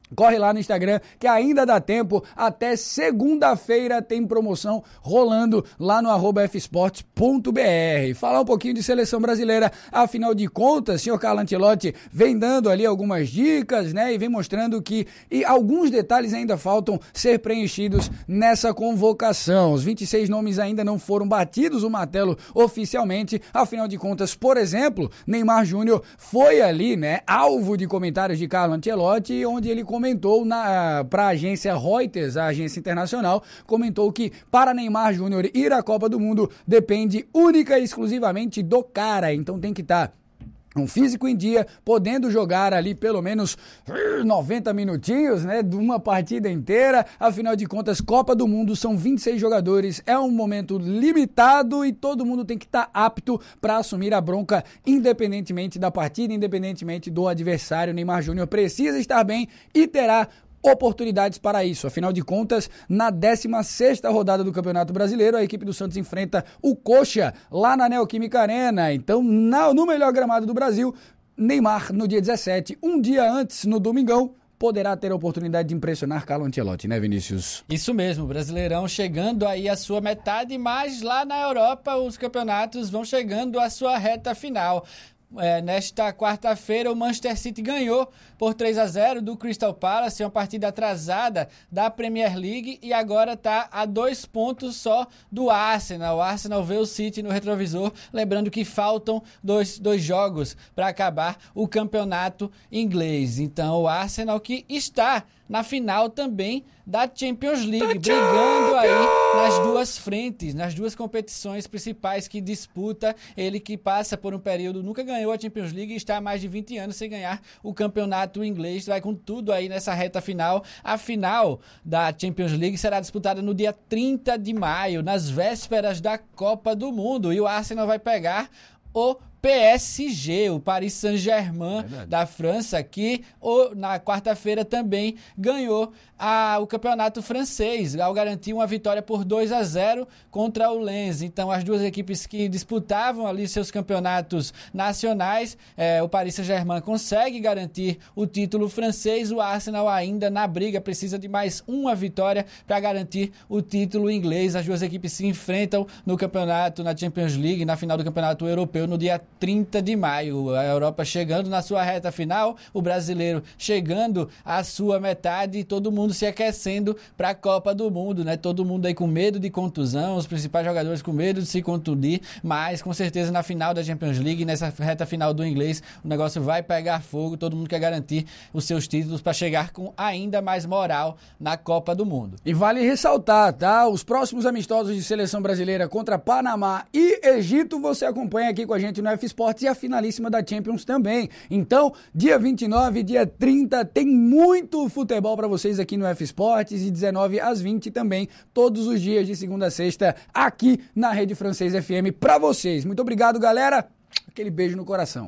Corre lá no Instagram que ainda dá tempo, até segunda-feira tem promoção rolando lá no arroba fsports ponto br. Falar um pouquinho de seleção brasileira, afinal de contas, o senhor Carlo Ancelotti vem dando ali algumas dicas, né, e vem mostrando que e alguns detalhes ainda faltam ser preenchidos nessa convocação. Os vinte e seis nomes ainda não foram batidos o martelo oficialmente, afinal de contas, por exemplo, Neymar Júnior foi ali, né, alvo de comentários de Carlo Ancelotti, onde ele comentou para a agência Reuters, a agência internacional, comentou que para Neymar Júnior ir à Copa do Mundo depende única e exclusivamente do cara, então tem que estar um físico em dia, podendo jogar ali pelo menos noventa minutinhos, né, de uma partida inteira. Afinal de contas, Copa do Mundo são vinte e seis jogadores, é um momento limitado e todo mundo tem que estar apto para assumir a bronca, independentemente da partida, independentemente do adversário. Neymar Júnior precisa estar bem e terá oportunidades para isso. Afinal de contas, na décima sexta rodada do Campeonato Brasileiro, a equipe do Santos enfrenta o Coxa lá na Neoquímica Arena. Então, na, no melhor gramado do Brasil, Neymar, no dia dezessete, um dia antes, no domingão, poderá ter a oportunidade de impressionar Carlo Ancelotti, né, Vinícius? Isso mesmo, Brasileirão chegando aí à sua metade, mas lá na Europa os campeonatos vão chegando à sua reta final. É, nesta quarta-feira o Manchester City ganhou por três a zero do Crystal Palace, uma partida atrasada da Premier League, e agora está a dois pontos só do Arsenal. O Arsenal vê o City no retrovisor, lembrando que faltam dois, dois jogos para acabar o campeonato inglês. Então o Arsenal que está na final também da Champions League, brigando aí nas duas frentes, nas duas competições principais que disputa. Ele que passa por um período, nunca ganhou a Champions League e está há mais de vinte anos sem ganhar o campeonato inglês. Vai com tudo aí nessa reta final. A final da Champions League será disputada no dia trinta de maio, nas vésperas da Copa do Mundo, e o Arsenal vai pegar o P S G, o Paris Saint-Germain da França, que o, na quarta-feira também ganhou a, o campeonato francês, ao garantir uma vitória por dois a zero contra o Lens. Então, as duas equipes que disputavam ali seus campeonatos nacionais, é, o Paris Saint-Germain consegue garantir o título francês, o Arsenal ainda na briga, precisa de mais uma vitória para garantir o título inglês. As duas equipes se enfrentam no campeonato, na Champions League, na final do campeonato europeu, no dia trinta de maio. A Europa chegando na sua reta final, o brasileiro chegando à sua metade, e todo mundo se aquecendo para a Copa do Mundo, né? Todo mundo aí com medo de contusão, os principais jogadores com medo de se contundir, mas com certeza na final da Champions League, nessa reta final do inglês, o negócio vai pegar fogo, todo mundo quer garantir os seus títulos para chegar com ainda mais moral na Copa do Mundo. E vale ressaltar, tá? Os próximos amistosos de seleção brasileira contra Panamá e Egito, você acompanha aqui com a gente no F Sports, e a finalíssima da Champions também. Então, dia vinte e nove, dia trinta, tem muito futebol para vocês aqui no F Sports, e dezenove às vinte também, todos os dias de segunda a sexta, aqui na Rede Francês F M para vocês. Muito obrigado, galera. Aquele beijo no coração.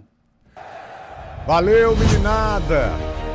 Valeu, meninada.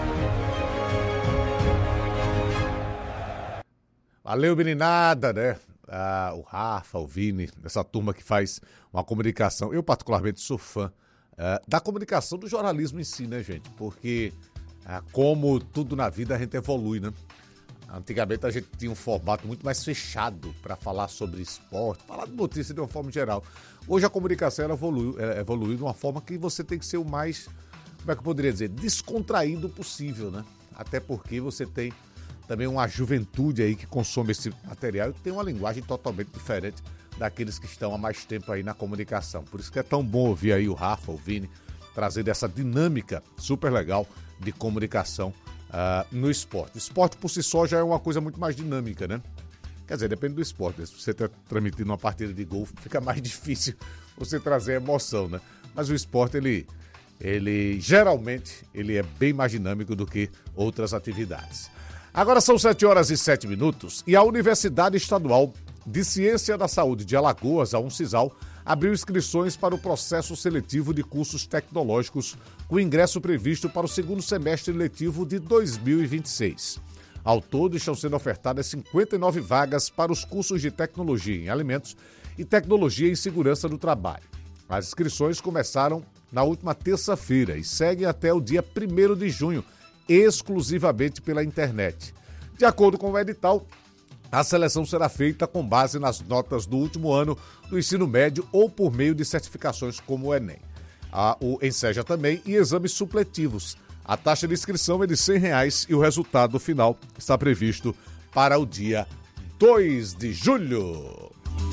Valeu, meninada, né? Ah, o Rafa, o Vini, essa turma que faz uma comunicação. Eu, particularmente, sou fã uh, da comunicação, do jornalismo em si, né, gente? Porque, uh, como tudo na vida, a gente evolui, né? Antigamente, a gente tinha um formato muito mais fechado para falar sobre esporte, falar de notícia de uma forma geral. Hoje, a comunicação ela evoluiu, ela evoluiu de uma forma que você tem que ser o mais, como é que eu poderia dizer, descontraído possível, né? Até porque você tem também uma juventude aí que consome esse material e que tem uma linguagem totalmente diferente daqueles que estão há mais tempo aí na comunicação. Por isso que é tão bom ouvir aí o Rafa, o Vini, trazendo essa dinâmica super legal de comunicação uh, no esporte. O esporte por si só já é uma coisa muito mais dinâmica, né? Quer dizer, depende do esporte, né? Se você está transmitindo uma partida de golfe, fica mais difícil você trazer emoção, né? Mas o esporte, ele, ele geralmente, ele é bem mais dinâmico do que outras atividades. Agora são sete horas e sete minutos e a Universidade Estadual de Ciência da Saúde de Alagoas, a Uncisal, abriu inscrições para o processo seletivo de cursos tecnológicos com ingresso previsto para o segundo semestre letivo de dois mil e vinte e seis. Ao todo, estão sendo ofertadas cinquenta e nove vagas para os cursos de Tecnologia em Alimentos e Tecnologia em Segurança do Trabalho. As inscrições começaram na última terça-feira e seguem até o dia primeiro de junho, exclusivamente pela internet. De acordo com o edital, a seleção será feita com base nas notas do último ano do ensino médio ou por meio de certificações como o Enem. Ah, o Enseja também e exames supletivos. A taxa de inscrição é de cem reais e o resultado final está previsto para o dia dois de julho.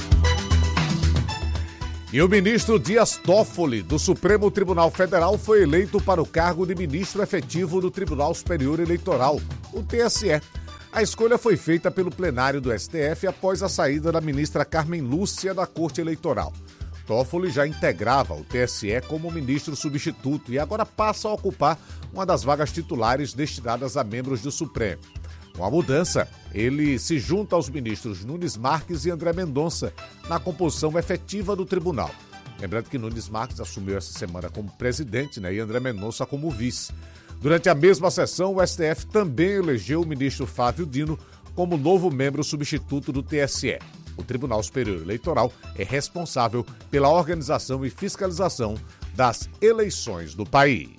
E o ministro Dias Toffoli, do Supremo Tribunal Federal, foi eleito para o cargo de ministro efetivo do Tribunal Superior Eleitoral, o T S E. A escolha foi feita pelo plenário do S T F após a saída da ministra Carmen Lúcia da Corte Eleitoral. Toffoli já integrava o T S E como ministro substituto e agora passa a ocupar uma das vagas titulares destinadas a membros do Supremo. Com a mudança, ele se junta aos ministros Nunes Marques e André Mendonça na composição efetiva do tribunal. Lembrando que Nunes Marques assumiu essa semana como presidente, né, e André Mendonça como vice. Durante a mesma sessão, o S T F também elegeu o ministro Flávio Dino como novo membro substituto do T S E. O Tribunal Superior Eleitoral é responsável pela organização e fiscalização das eleições do país.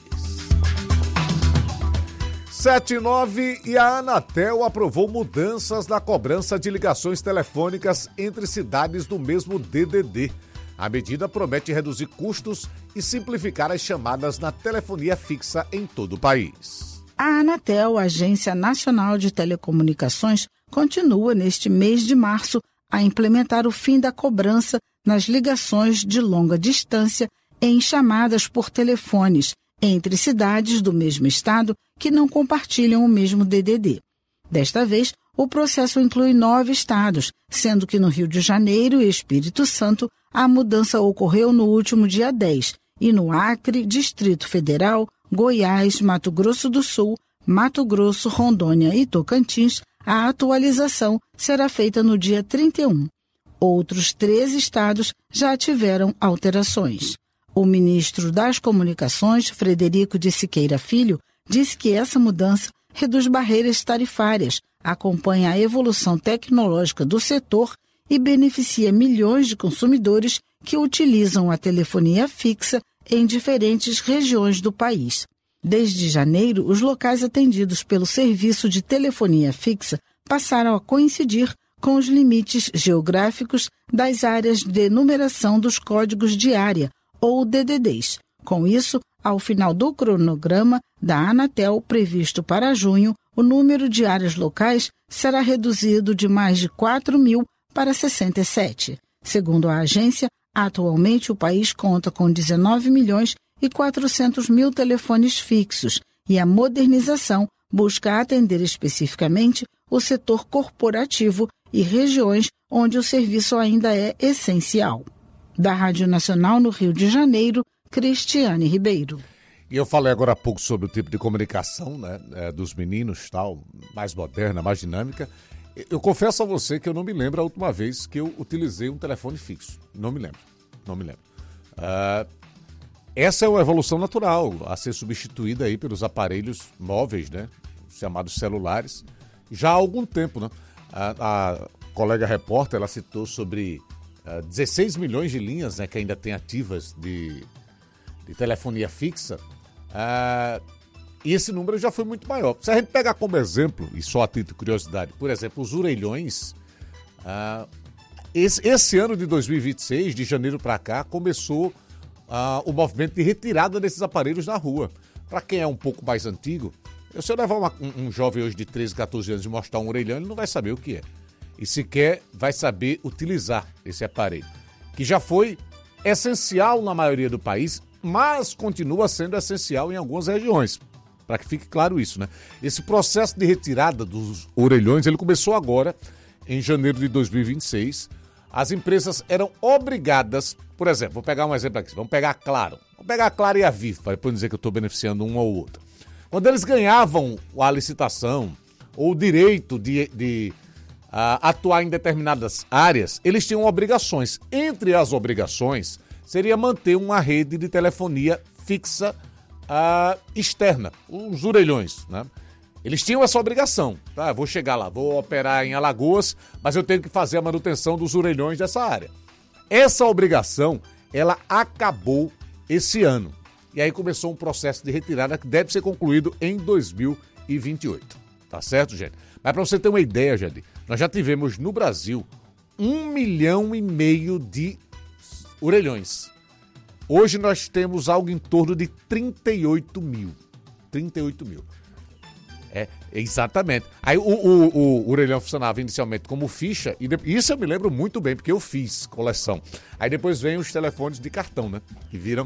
sete e nove e a Anatel aprovou mudanças na cobrança de ligações telefônicas entre cidades do mesmo D D D. A medida promete reduzir custos e simplificar as chamadas na telefonia fixa em todo o país. A Anatel, Agência Nacional de Telecomunicações, continua neste mês de março a implementar o fim da cobrança nas ligações de longa distância em chamadas por telefones entre cidades do mesmo estado que não compartilham o mesmo D D D. Desta vez, o processo inclui nove estados, sendo que no Rio de Janeiro e Espírito Santo a mudança ocorreu no último dia dez, e no Acre, Distrito Federal, Goiás, Mato Grosso do Sul, Mato Grosso, Rondônia e Tocantins, a atualização será feita no dia trinta e um. Outros três estados já tiveram alterações. O ministro das Comunicações, Frederico de Siqueira Filho, disse que essa mudança reduz barreiras tarifárias, acompanha a evolução tecnológica do setor e beneficia milhões de consumidores que utilizam a telefonia fixa em diferentes regiões do país. Desde janeiro, os locais atendidos pelo serviço de telefonia fixa passaram a coincidir com os limites geográficos das áreas de numeração dos códigos de área, ou D D Ds. Com isso, ao final do cronograma da Anatel, previsto para junho, o número de áreas locais será reduzido de mais de quatro mil para sessenta e sete. Segundo a agência, atualmente o país conta com dezenove milhões e quatrocentos mil telefones fixos e a modernização busca atender especificamente o setor corporativo e regiões onde o serviço ainda é essencial. Da Rádio Nacional no Rio de Janeiro, Cristiane Ribeiro. E eu falei agora há pouco sobre o tipo de comunicação, né, é, dos meninos, tal, mais moderna, mais dinâmica. Eu confesso a você que eu não me lembro a última vez que eu utilizei um telefone fixo. Não me lembro, não me lembro. Uh, essa é uma evolução natural a ser substituída aí pelos aparelhos móveis, né, chamados celulares, já há algum tempo, né? A, a colega repórter, ela citou sobre uh, dezesseis milhões de linhas, né, que ainda tem ativas de, de telefonia fixa. Uh, e esse número já foi muito maior. Se a gente pegar como exemplo, e só a título de curiosidade, por exemplo, os orelhões, uh, esse, esse ano de dois mil e vinte e seis, de janeiro para cá, começou uh, o movimento de retirada desses aparelhos na rua. Para quem é um pouco mais antigo, se eu levar uma, um, um jovem hoje de treze, catorze anos e mostrar um orelhão, ele não vai saber o que é. E sequer vai saber utilizar esse aparelho, que já foi essencial na maioria do país, mas continua sendo essencial em algumas regiões. Para que fique claro isso, né? Esse processo de retirada dos orelhões, ele começou agora, em janeiro de dois mil e vinte e seis. As empresas eram obrigadas, por exemplo, vou pegar um exemplo aqui, vamos pegar a Claro. Vamos pegar a Claro e a Vivo, para depois dizer que eu estou beneficiando um ou outro. Quando eles ganhavam a licitação ou o direito de, de uh, atuar em determinadas áreas, eles tinham obrigações. Entre as obrigações, seria manter uma rede de telefonia fixa uh, externa, os orelhões, né? Eles tinham essa obrigação, tá? Vou chegar lá, vou operar em Alagoas, mas eu tenho que fazer a manutenção dos orelhões dessa área. Essa obrigação, ela acabou esse ano. E aí começou um processo de retirada que deve ser concluído em dois mil e vinte e oito. Tá certo, gente? Mas para você ter uma ideia, gente, nós já tivemos no Brasil um milhão e meio de orelhões. Hoje nós temos algo em torno de trinta e oito mil. trinta e oito mil. É, exatamente. Aí o, o, o, o orelhão funcionava inicialmente como ficha, e de, isso eu me lembro muito bem, porque eu fiz coleção. Aí depois vem os telefones de cartão, né? Que viram...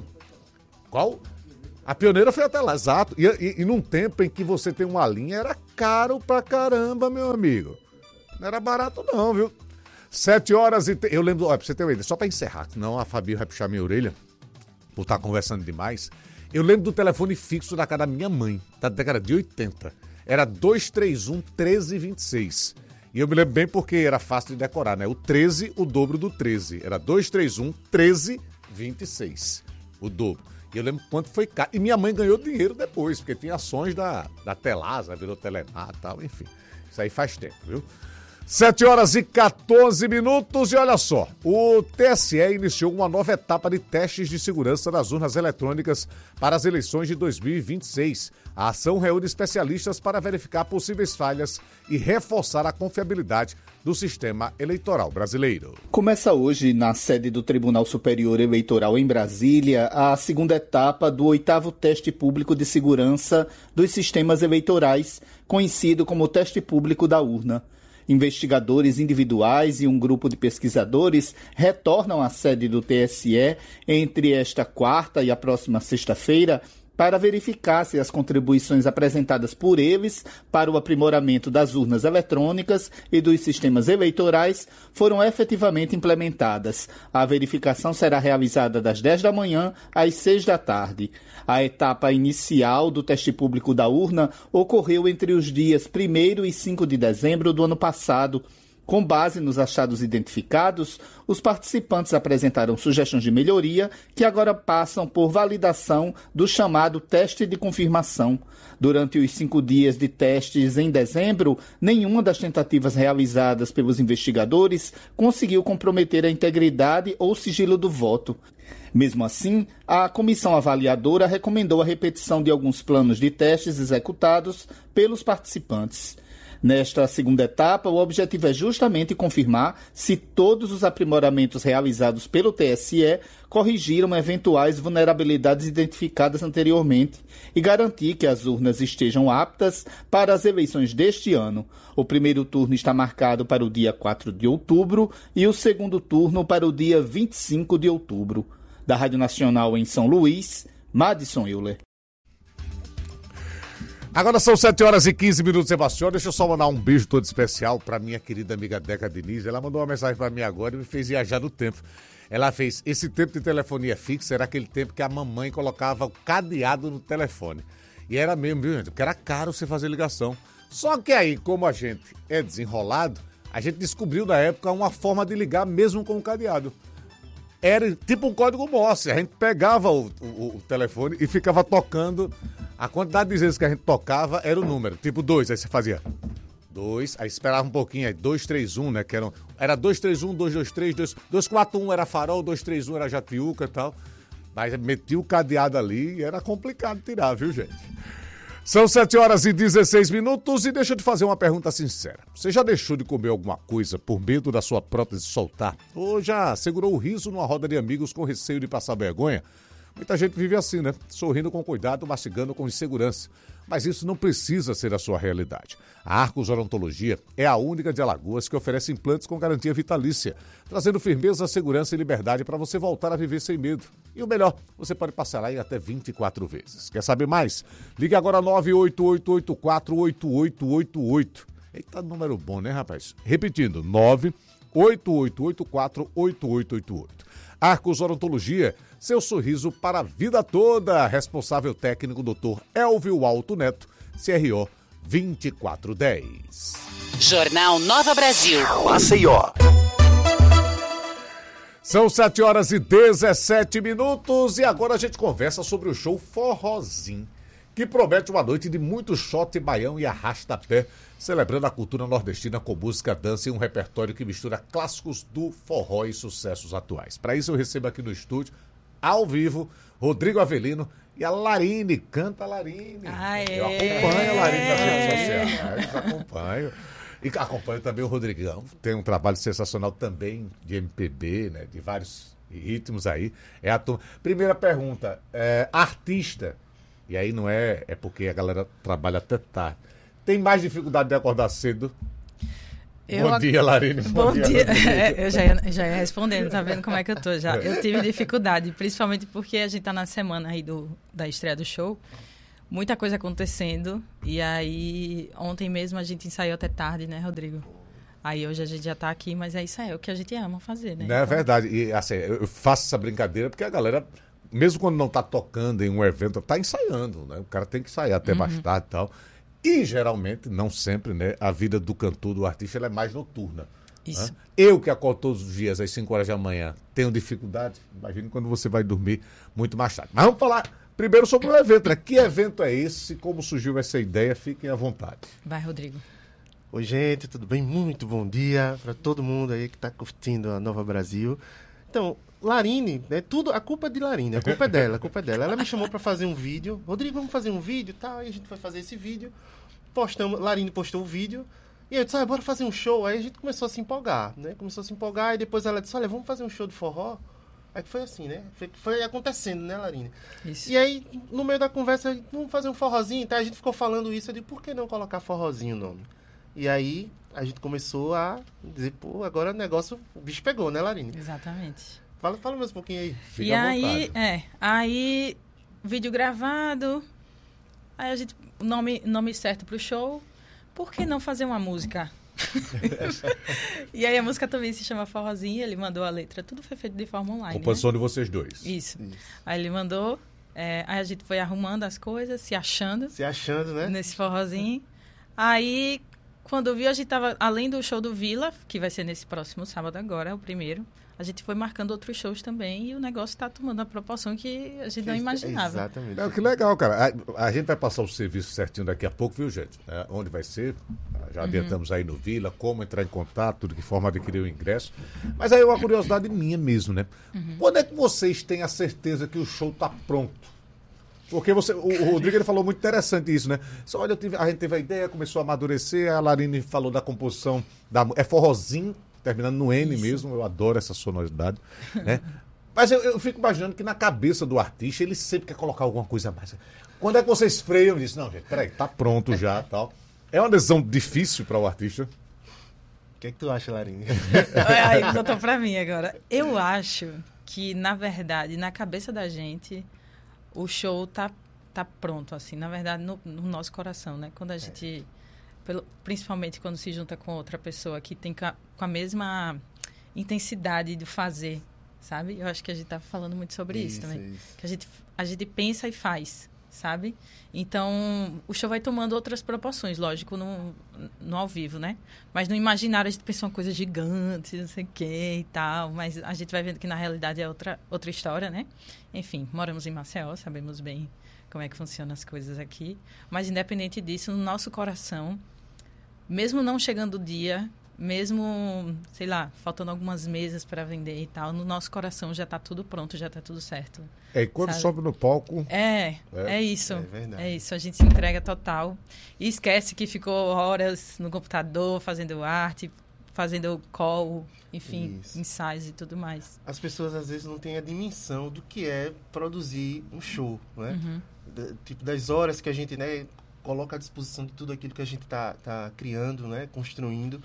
Qual? A pioneira foi até lá, exato. E, e, e num tempo em que você tem uma linha, era caro pra caramba, meu amigo. Não era barato não, viu? Sete horas e... Te... Eu lembro... Olha, pra você ter uma ideia, só pra encerrar, senão a Fabi vai puxar minha orelha, por estar conversando demais. Eu lembro do telefone fixo da casa da minha mãe, da década de oitenta. Era dois três um, treze vinte e seis. E eu me lembro bem porque era fácil de decorar, né? O treze, o dobro do treze. Era dois três um, treze vinte e seis. O dobro. E eu lembro quanto foi caro. E minha mãe ganhou dinheiro depois, porque tinha ações da, da Telasa, virou Telemar e tal, enfim. Isso aí faz tempo, viu? sete horas e quatorze minutos e olha só, o T S E iniciou uma nova etapa de testes de segurança das urnas eletrônicas para as eleições de dois mil e vinte e seis. A ação reúne especialistas para verificar possíveis falhas e reforçar a confiabilidade do sistema eleitoral brasileiro. Começa hoje, na sede do Tribunal Superior Eleitoral em Brasília, a segunda etapa do oitavo teste público de segurança dos sistemas eleitorais, conhecido como teste público da urna. Investigadores individuais e um grupo de pesquisadores retornam à sede do T S E entre esta quarta e a próxima sexta-feira para verificar se as contribuições apresentadas por eles para o aprimoramento das urnas eletrônicas e dos sistemas eleitorais foram efetivamente implementadas. A verificação será realizada das dez da manhã às seis da tarde. A etapa inicial do teste público da urna ocorreu entre os dias primeiro e cinco de dezembro do ano passado. Com base nos achados identificados, os participantes apresentaram sugestões de melhoria que agora passam por validação do chamado teste de confirmação. Durante os cinco dias de testes em dezembro, nenhuma das tentativas realizadas pelos investigadores conseguiu comprometer a integridade ou sigilo do voto. Mesmo assim, a comissão avaliadora recomendou a repetição de alguns planos de testes executados pelos participantes. Nesta segunda etapa, o objetivo é justamente confirmar se todos os aprimoramentos realizados pelo T S E corrigiram eventuais vulnerabilidades identificadas anteriormente e garantir que as urnas estejam aptas para as eleições deste ano. O primeiro turno está marcado para o dia quatro de outubro e o segundo turno para o dia vinte e cinco de outubro. Da Rádio Nacional em São Luís, Madison Euler. Agora são sete horas e quinze minutos, Sebastião. Deixa eu só mandar um beijo todo especial para minha querida amiga Deca Diniz. Ela mandou uma mensagem para mim agora e me fez viajar no tempo. Ela fez, esse tempo de telefonia fixa era aquele tempo que a mamãe colocava o cadeado no telefone. E era mesmo, viu, gente? Porque era caro você fazer ligação. Só que aí, como a gente é desenrolado, a gente descobriu na época uma forma de ligar mesmo com o cadeado. Era tipo um código Morse. A gente pegava o, o, o telefone e ficava tocando. A quantidade de vezes que a gente tocava era o número. Tipo dois, aí você fazia dois, aí esperava um pouquinho, aí dois, três, um, né? Que era, era dois, três, um, dois, dois, três, dois, quatro, um era farol, dois, três, um era jatiuca e tal. Mas metia o cadeado ali e era complicado tirar, viu, gente? São sete horas e dezesseis minutos e deixa eu te fazer uma pergunta sincera. Você já deixou de comer alguma coisa por medo da sua prótese soltar? Ou já segurou o riso numa roda de amigos com receio de passar vergonha? Muita gente vive assim, né? Sorrindo com cuidado, mastigando com insegurança. Mas isso não precisa ser a sua realidade. A Arcos Odontologia é a única de Alagoas que oferece implantes com garantia vitalícia, trazendo firmeza, segurança e liberdade para você voltar a viver sem medo. E o melhor, você pode parcelar em até vinte e quatro vezes. Quer saber mais? Ligue agora nove oito oito oito quatro oito oito oito oito. Eita, número bom, né, rapaz? Repetindo, nove oito oito oito quatro oito oito oito oito. Arcos Odontologia, seu sorriso para a vida toda. Responsável técnico, doutor Elvio Alto Neto, C R O vinte e quatro dez. Jornal Nova Brasil. Maceió. São sete horas e dezessete minutos e agora a gente conversa sobre o show Forrozinho, que promete uma noite de muito shot, baião e arrasta-pé, celebrando a cultura nordestina com música, dança e um repertório que mistura clássicos do forró e sucessos atuais. Para isso eu recebo aqui no estúdio, ao vivo, Rodrigo Avelino E a Larine, canta a Larine. Ah, é. Eu acompanho a Larine nas redes sociais, acompanho. E acompanho também o Rodrigão, tem um trabalho sensacional também de M P B, né, de vários ritmos aí. É a turma. Primeira pergunta, é, artista, e aí não é, é porque a galera trabalha até tarde, tem mais dificuldade de acordar cedo? Eu, Bom dia, Larine. Bom, Bom dia. dia. É, eu já ia, já ia respondendo, tá vendo como é que eu tô já. Eu tive dificuldade, principalmente porque a gente tá na semana aí do, da estreia do show. Muita coisa acontecendo. E aí, ontem mesmo a gente ensaiou até tarde, né, Rodrigo? Aí hoje a gente já tá aqui, mas é isso aí, é o que a gente ama fazer, né? Não, é verdade. E assim, eu faço essa brincadeira porque a galera, mesmo quando não tá tocando em um evento, tá ensaiando, né? O cara tem que ensaiar até uhum. mais tarde e tal. E geralmente, não sempre, né? A vida do cantor, do artista, ela é mais noturna. Isso. Né? Eu que acordo todos os dias às cinco horas da manhã, tenho dificuldade. Imagine quando você vai dormir muito mais tarde. Mas vamos falar primeiro sobre o evento, né? Que evento é esse? Como surgiu essa ideia? Fiquem à vontade. Vai, Rodrigo. Oi, gente, tudo bem? Muito bom dia para todo mundo aí que está curtindo a Nova Brasil. Então, Larine, é tudo, a culpa é de Larine, a culpa é dela, a culpa é dela. Ela me chamou para fazer um vídeo. Rodrigo, vamos fazer um vídeo, tá? Aí a gente foi fazer esse vídeo. Postamos, Larine postou o vídeo. E eu disse, ah, bora fazer um show. Aí a gente começou a se empolgar, né? Começou a se empolgar e depois ela disse, olha, vamos fazer um show de forró. Aí foi assim, né? Foi, foi acontecendo, né, Larine? Isso. E aí, no meio da conversa, vamos fazer um forrozinho, tá? A gente ficou falando isso, eu disse, por que não colocar forrozinho o nome? E aí, a gente começou a dizer, pô, agora o negócio, o bicho pegou, né, Larine? Exatamente. Fala, fala mais um pouquinho aí. Fica e aí, é, aí, vídeo gravado, aí a gente, o nome, nome certo pro show, por que não fazer uma música? E aí a música também se chama Forrozinho, ele mandou a letra, tudo foi feito de forma online. Composição, né? De vocês dois. Isso. Isso. Aí ele mandou, é, aí a gente foi arrumando as coisas, se achando. Se achando, né? Nesse forrozinho. Aí, quando viu, a gente tava, além do show do Vila, que vai ser nesse próximo sábado agora, é o primeiro, a gente foi marcando outros shows também e o negócio está tomando a proporção que a gente não imaginava. Exatamente. É, que legal, cara. A, a gente vai passar o serviço certinho daqui a pouco, viu, gente? É, onde vai ser? Já uhum. adiantamos aí no Vila, como entrar em contato, de que forma adquirir o ingresso. Mas aí é uma curiosidade minha mesmo, né? Uhum. Quando é que vocês têm a certeza que o show está pronto? Porque você, o, o Rodrigo ele falou muito interessante isso, né? Só, olha, tive, a gente teve a ideia, começou a amadurecer, a Larine falou da composição, da, é forrozinho, terminando no N Isso. mesmo, eu adoro essa sonoridade, né? Mas eu, eu fico imaginando que na cabeça do artista, ele sempre quer colocar alguma coisa a mais. Quando é que vocês freiam e dizem, não, gente, peraí, tá pronto já, tal. É uma decisão difícil para o artista? O que é que tu acha, Larine? Aí botou pra mim agora. Eu acho que, na verdade, na cabeça da gente, o show tá, tá pronto, assim, na verdade, no, no nosso coração, né? Quando a gente... É. Pelo, principalmente quando se junta com outra pessoa que tem com a, com a mesma intensidade de fazer, sabe? Eu acho que a gente tá falando muito sobre isso, isso também. Isso. Que a gente, a gente pensa e faz, sabe? Então, o show vai tomando outras proporções, lógico, no, no ao vivo, né? Mas no imaginário a gente pensa uma coisa gigante, não sei o que e tal, mas a gente vai vendo que na realidade é outra, outra história, né? Enfim, moramos em Maceió, sabemos bem como é que funcionam as coisas aqui, mas independente disso, no nosso coração, mesmo não chegando o dia, mesmo, sei lá, faltando algumas mesas para vender e tal, no nosso coração já está tudo pronto, já está tudo certo. É, e quando sabe? Sobe no palco... É, é, é isso. É verdade. É isso, a gente se entrega total. E esquece que ficou horas no computador fazendo arte, fazendo call, enfim, isso. ensaios e tudo mais. As pessoas às vezes não têm a dimensão do que é produzir um show, né? Uhum. Da, tipo, das horas que a gente, né, coloca à disposição de tudo aquilo que a gente tá, tá criando, né, construindo.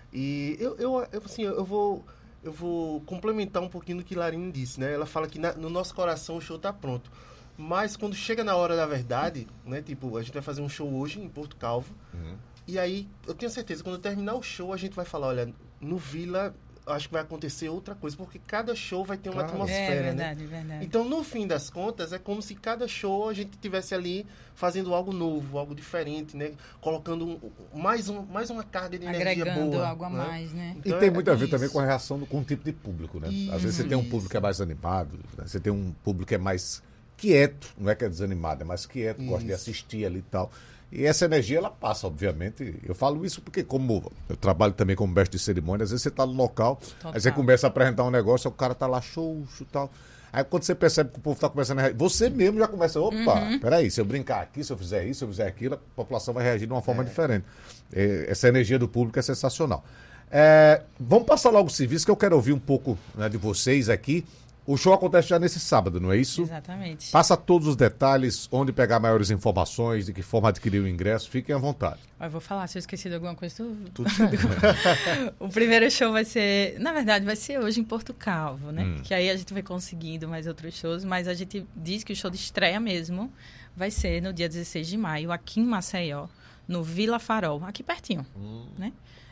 E eu, eu, eu, assim, eu vou, eu vou complementar um pouquinho do que Larine disse, né? Ela fala que na, no nosso coração o show tá pronto. Mas quando chega na hora da verdade, né, tipo, a gente vai fazer um show hoje em Porto Calvo. Uhum. E aí, eu tenho certeza, quando terminar o show, a gente vai falar, olha, no Vila, acho que vai acontecer outra coisa, porque cada show vai ter uma claro. atmosfera, é, verdade, né? Verdade. Então, no fim das contas, é como se cada show a gente tivesse ali fazendo algo novo, algo diferente, né? Colocando um, mais, um, mais uma carga de energia boa. Agregando algo a né? mais, né? Então, e tem é, muito a ver isso. também com a reação do, com o tipo de público, né? Isso, Às vezes você tem um público que é mais animado, né? Você tem um público que é mais quieto, não é que é desanimado, é mais quieto, isso. gosta de assistir ali e tal. E essa energia, ela passa, obviamente. Eu falo isso porque, como eu trabalho também como mestre de cerimônia, às vezes você está no local, Total. Aí você começa a apresentar um negócio, o cara tá lá, show, show, tal. Aí quando você percebe que o povo está começando a reagir, você mesmo já começa, opa, uhum. peraí, se eu brincar aqui, se eu fizer isso, se eu fizer aquilo, a população vai reagir de uma forma é. diferente. É, essa energia do público é sensacional. É, vamos passar logo o serviço, que eu quero ouvir um pouco, né, de vocês aqui. O show acontece já nesse sábado, não é isso? Exatamente. Passa todos os detalhes, onde pegar maiores informações, de que forma adquirir o ingresso, fiquem à vontade. Eu vou falar, se eu esqueci de alguma coisa, tudo. tudo. O primeiro show vai ser, na verdade, vai ser hoje em Porto Calvo, né? Hum. Que aí a gente vai conseguindo mais outros shows, mas a gente diz que o show de estreia mesmo vai ser no dia dezesseis de maio, aqui em Maceió, no Vila Farol, aqui pertinho, hum. né?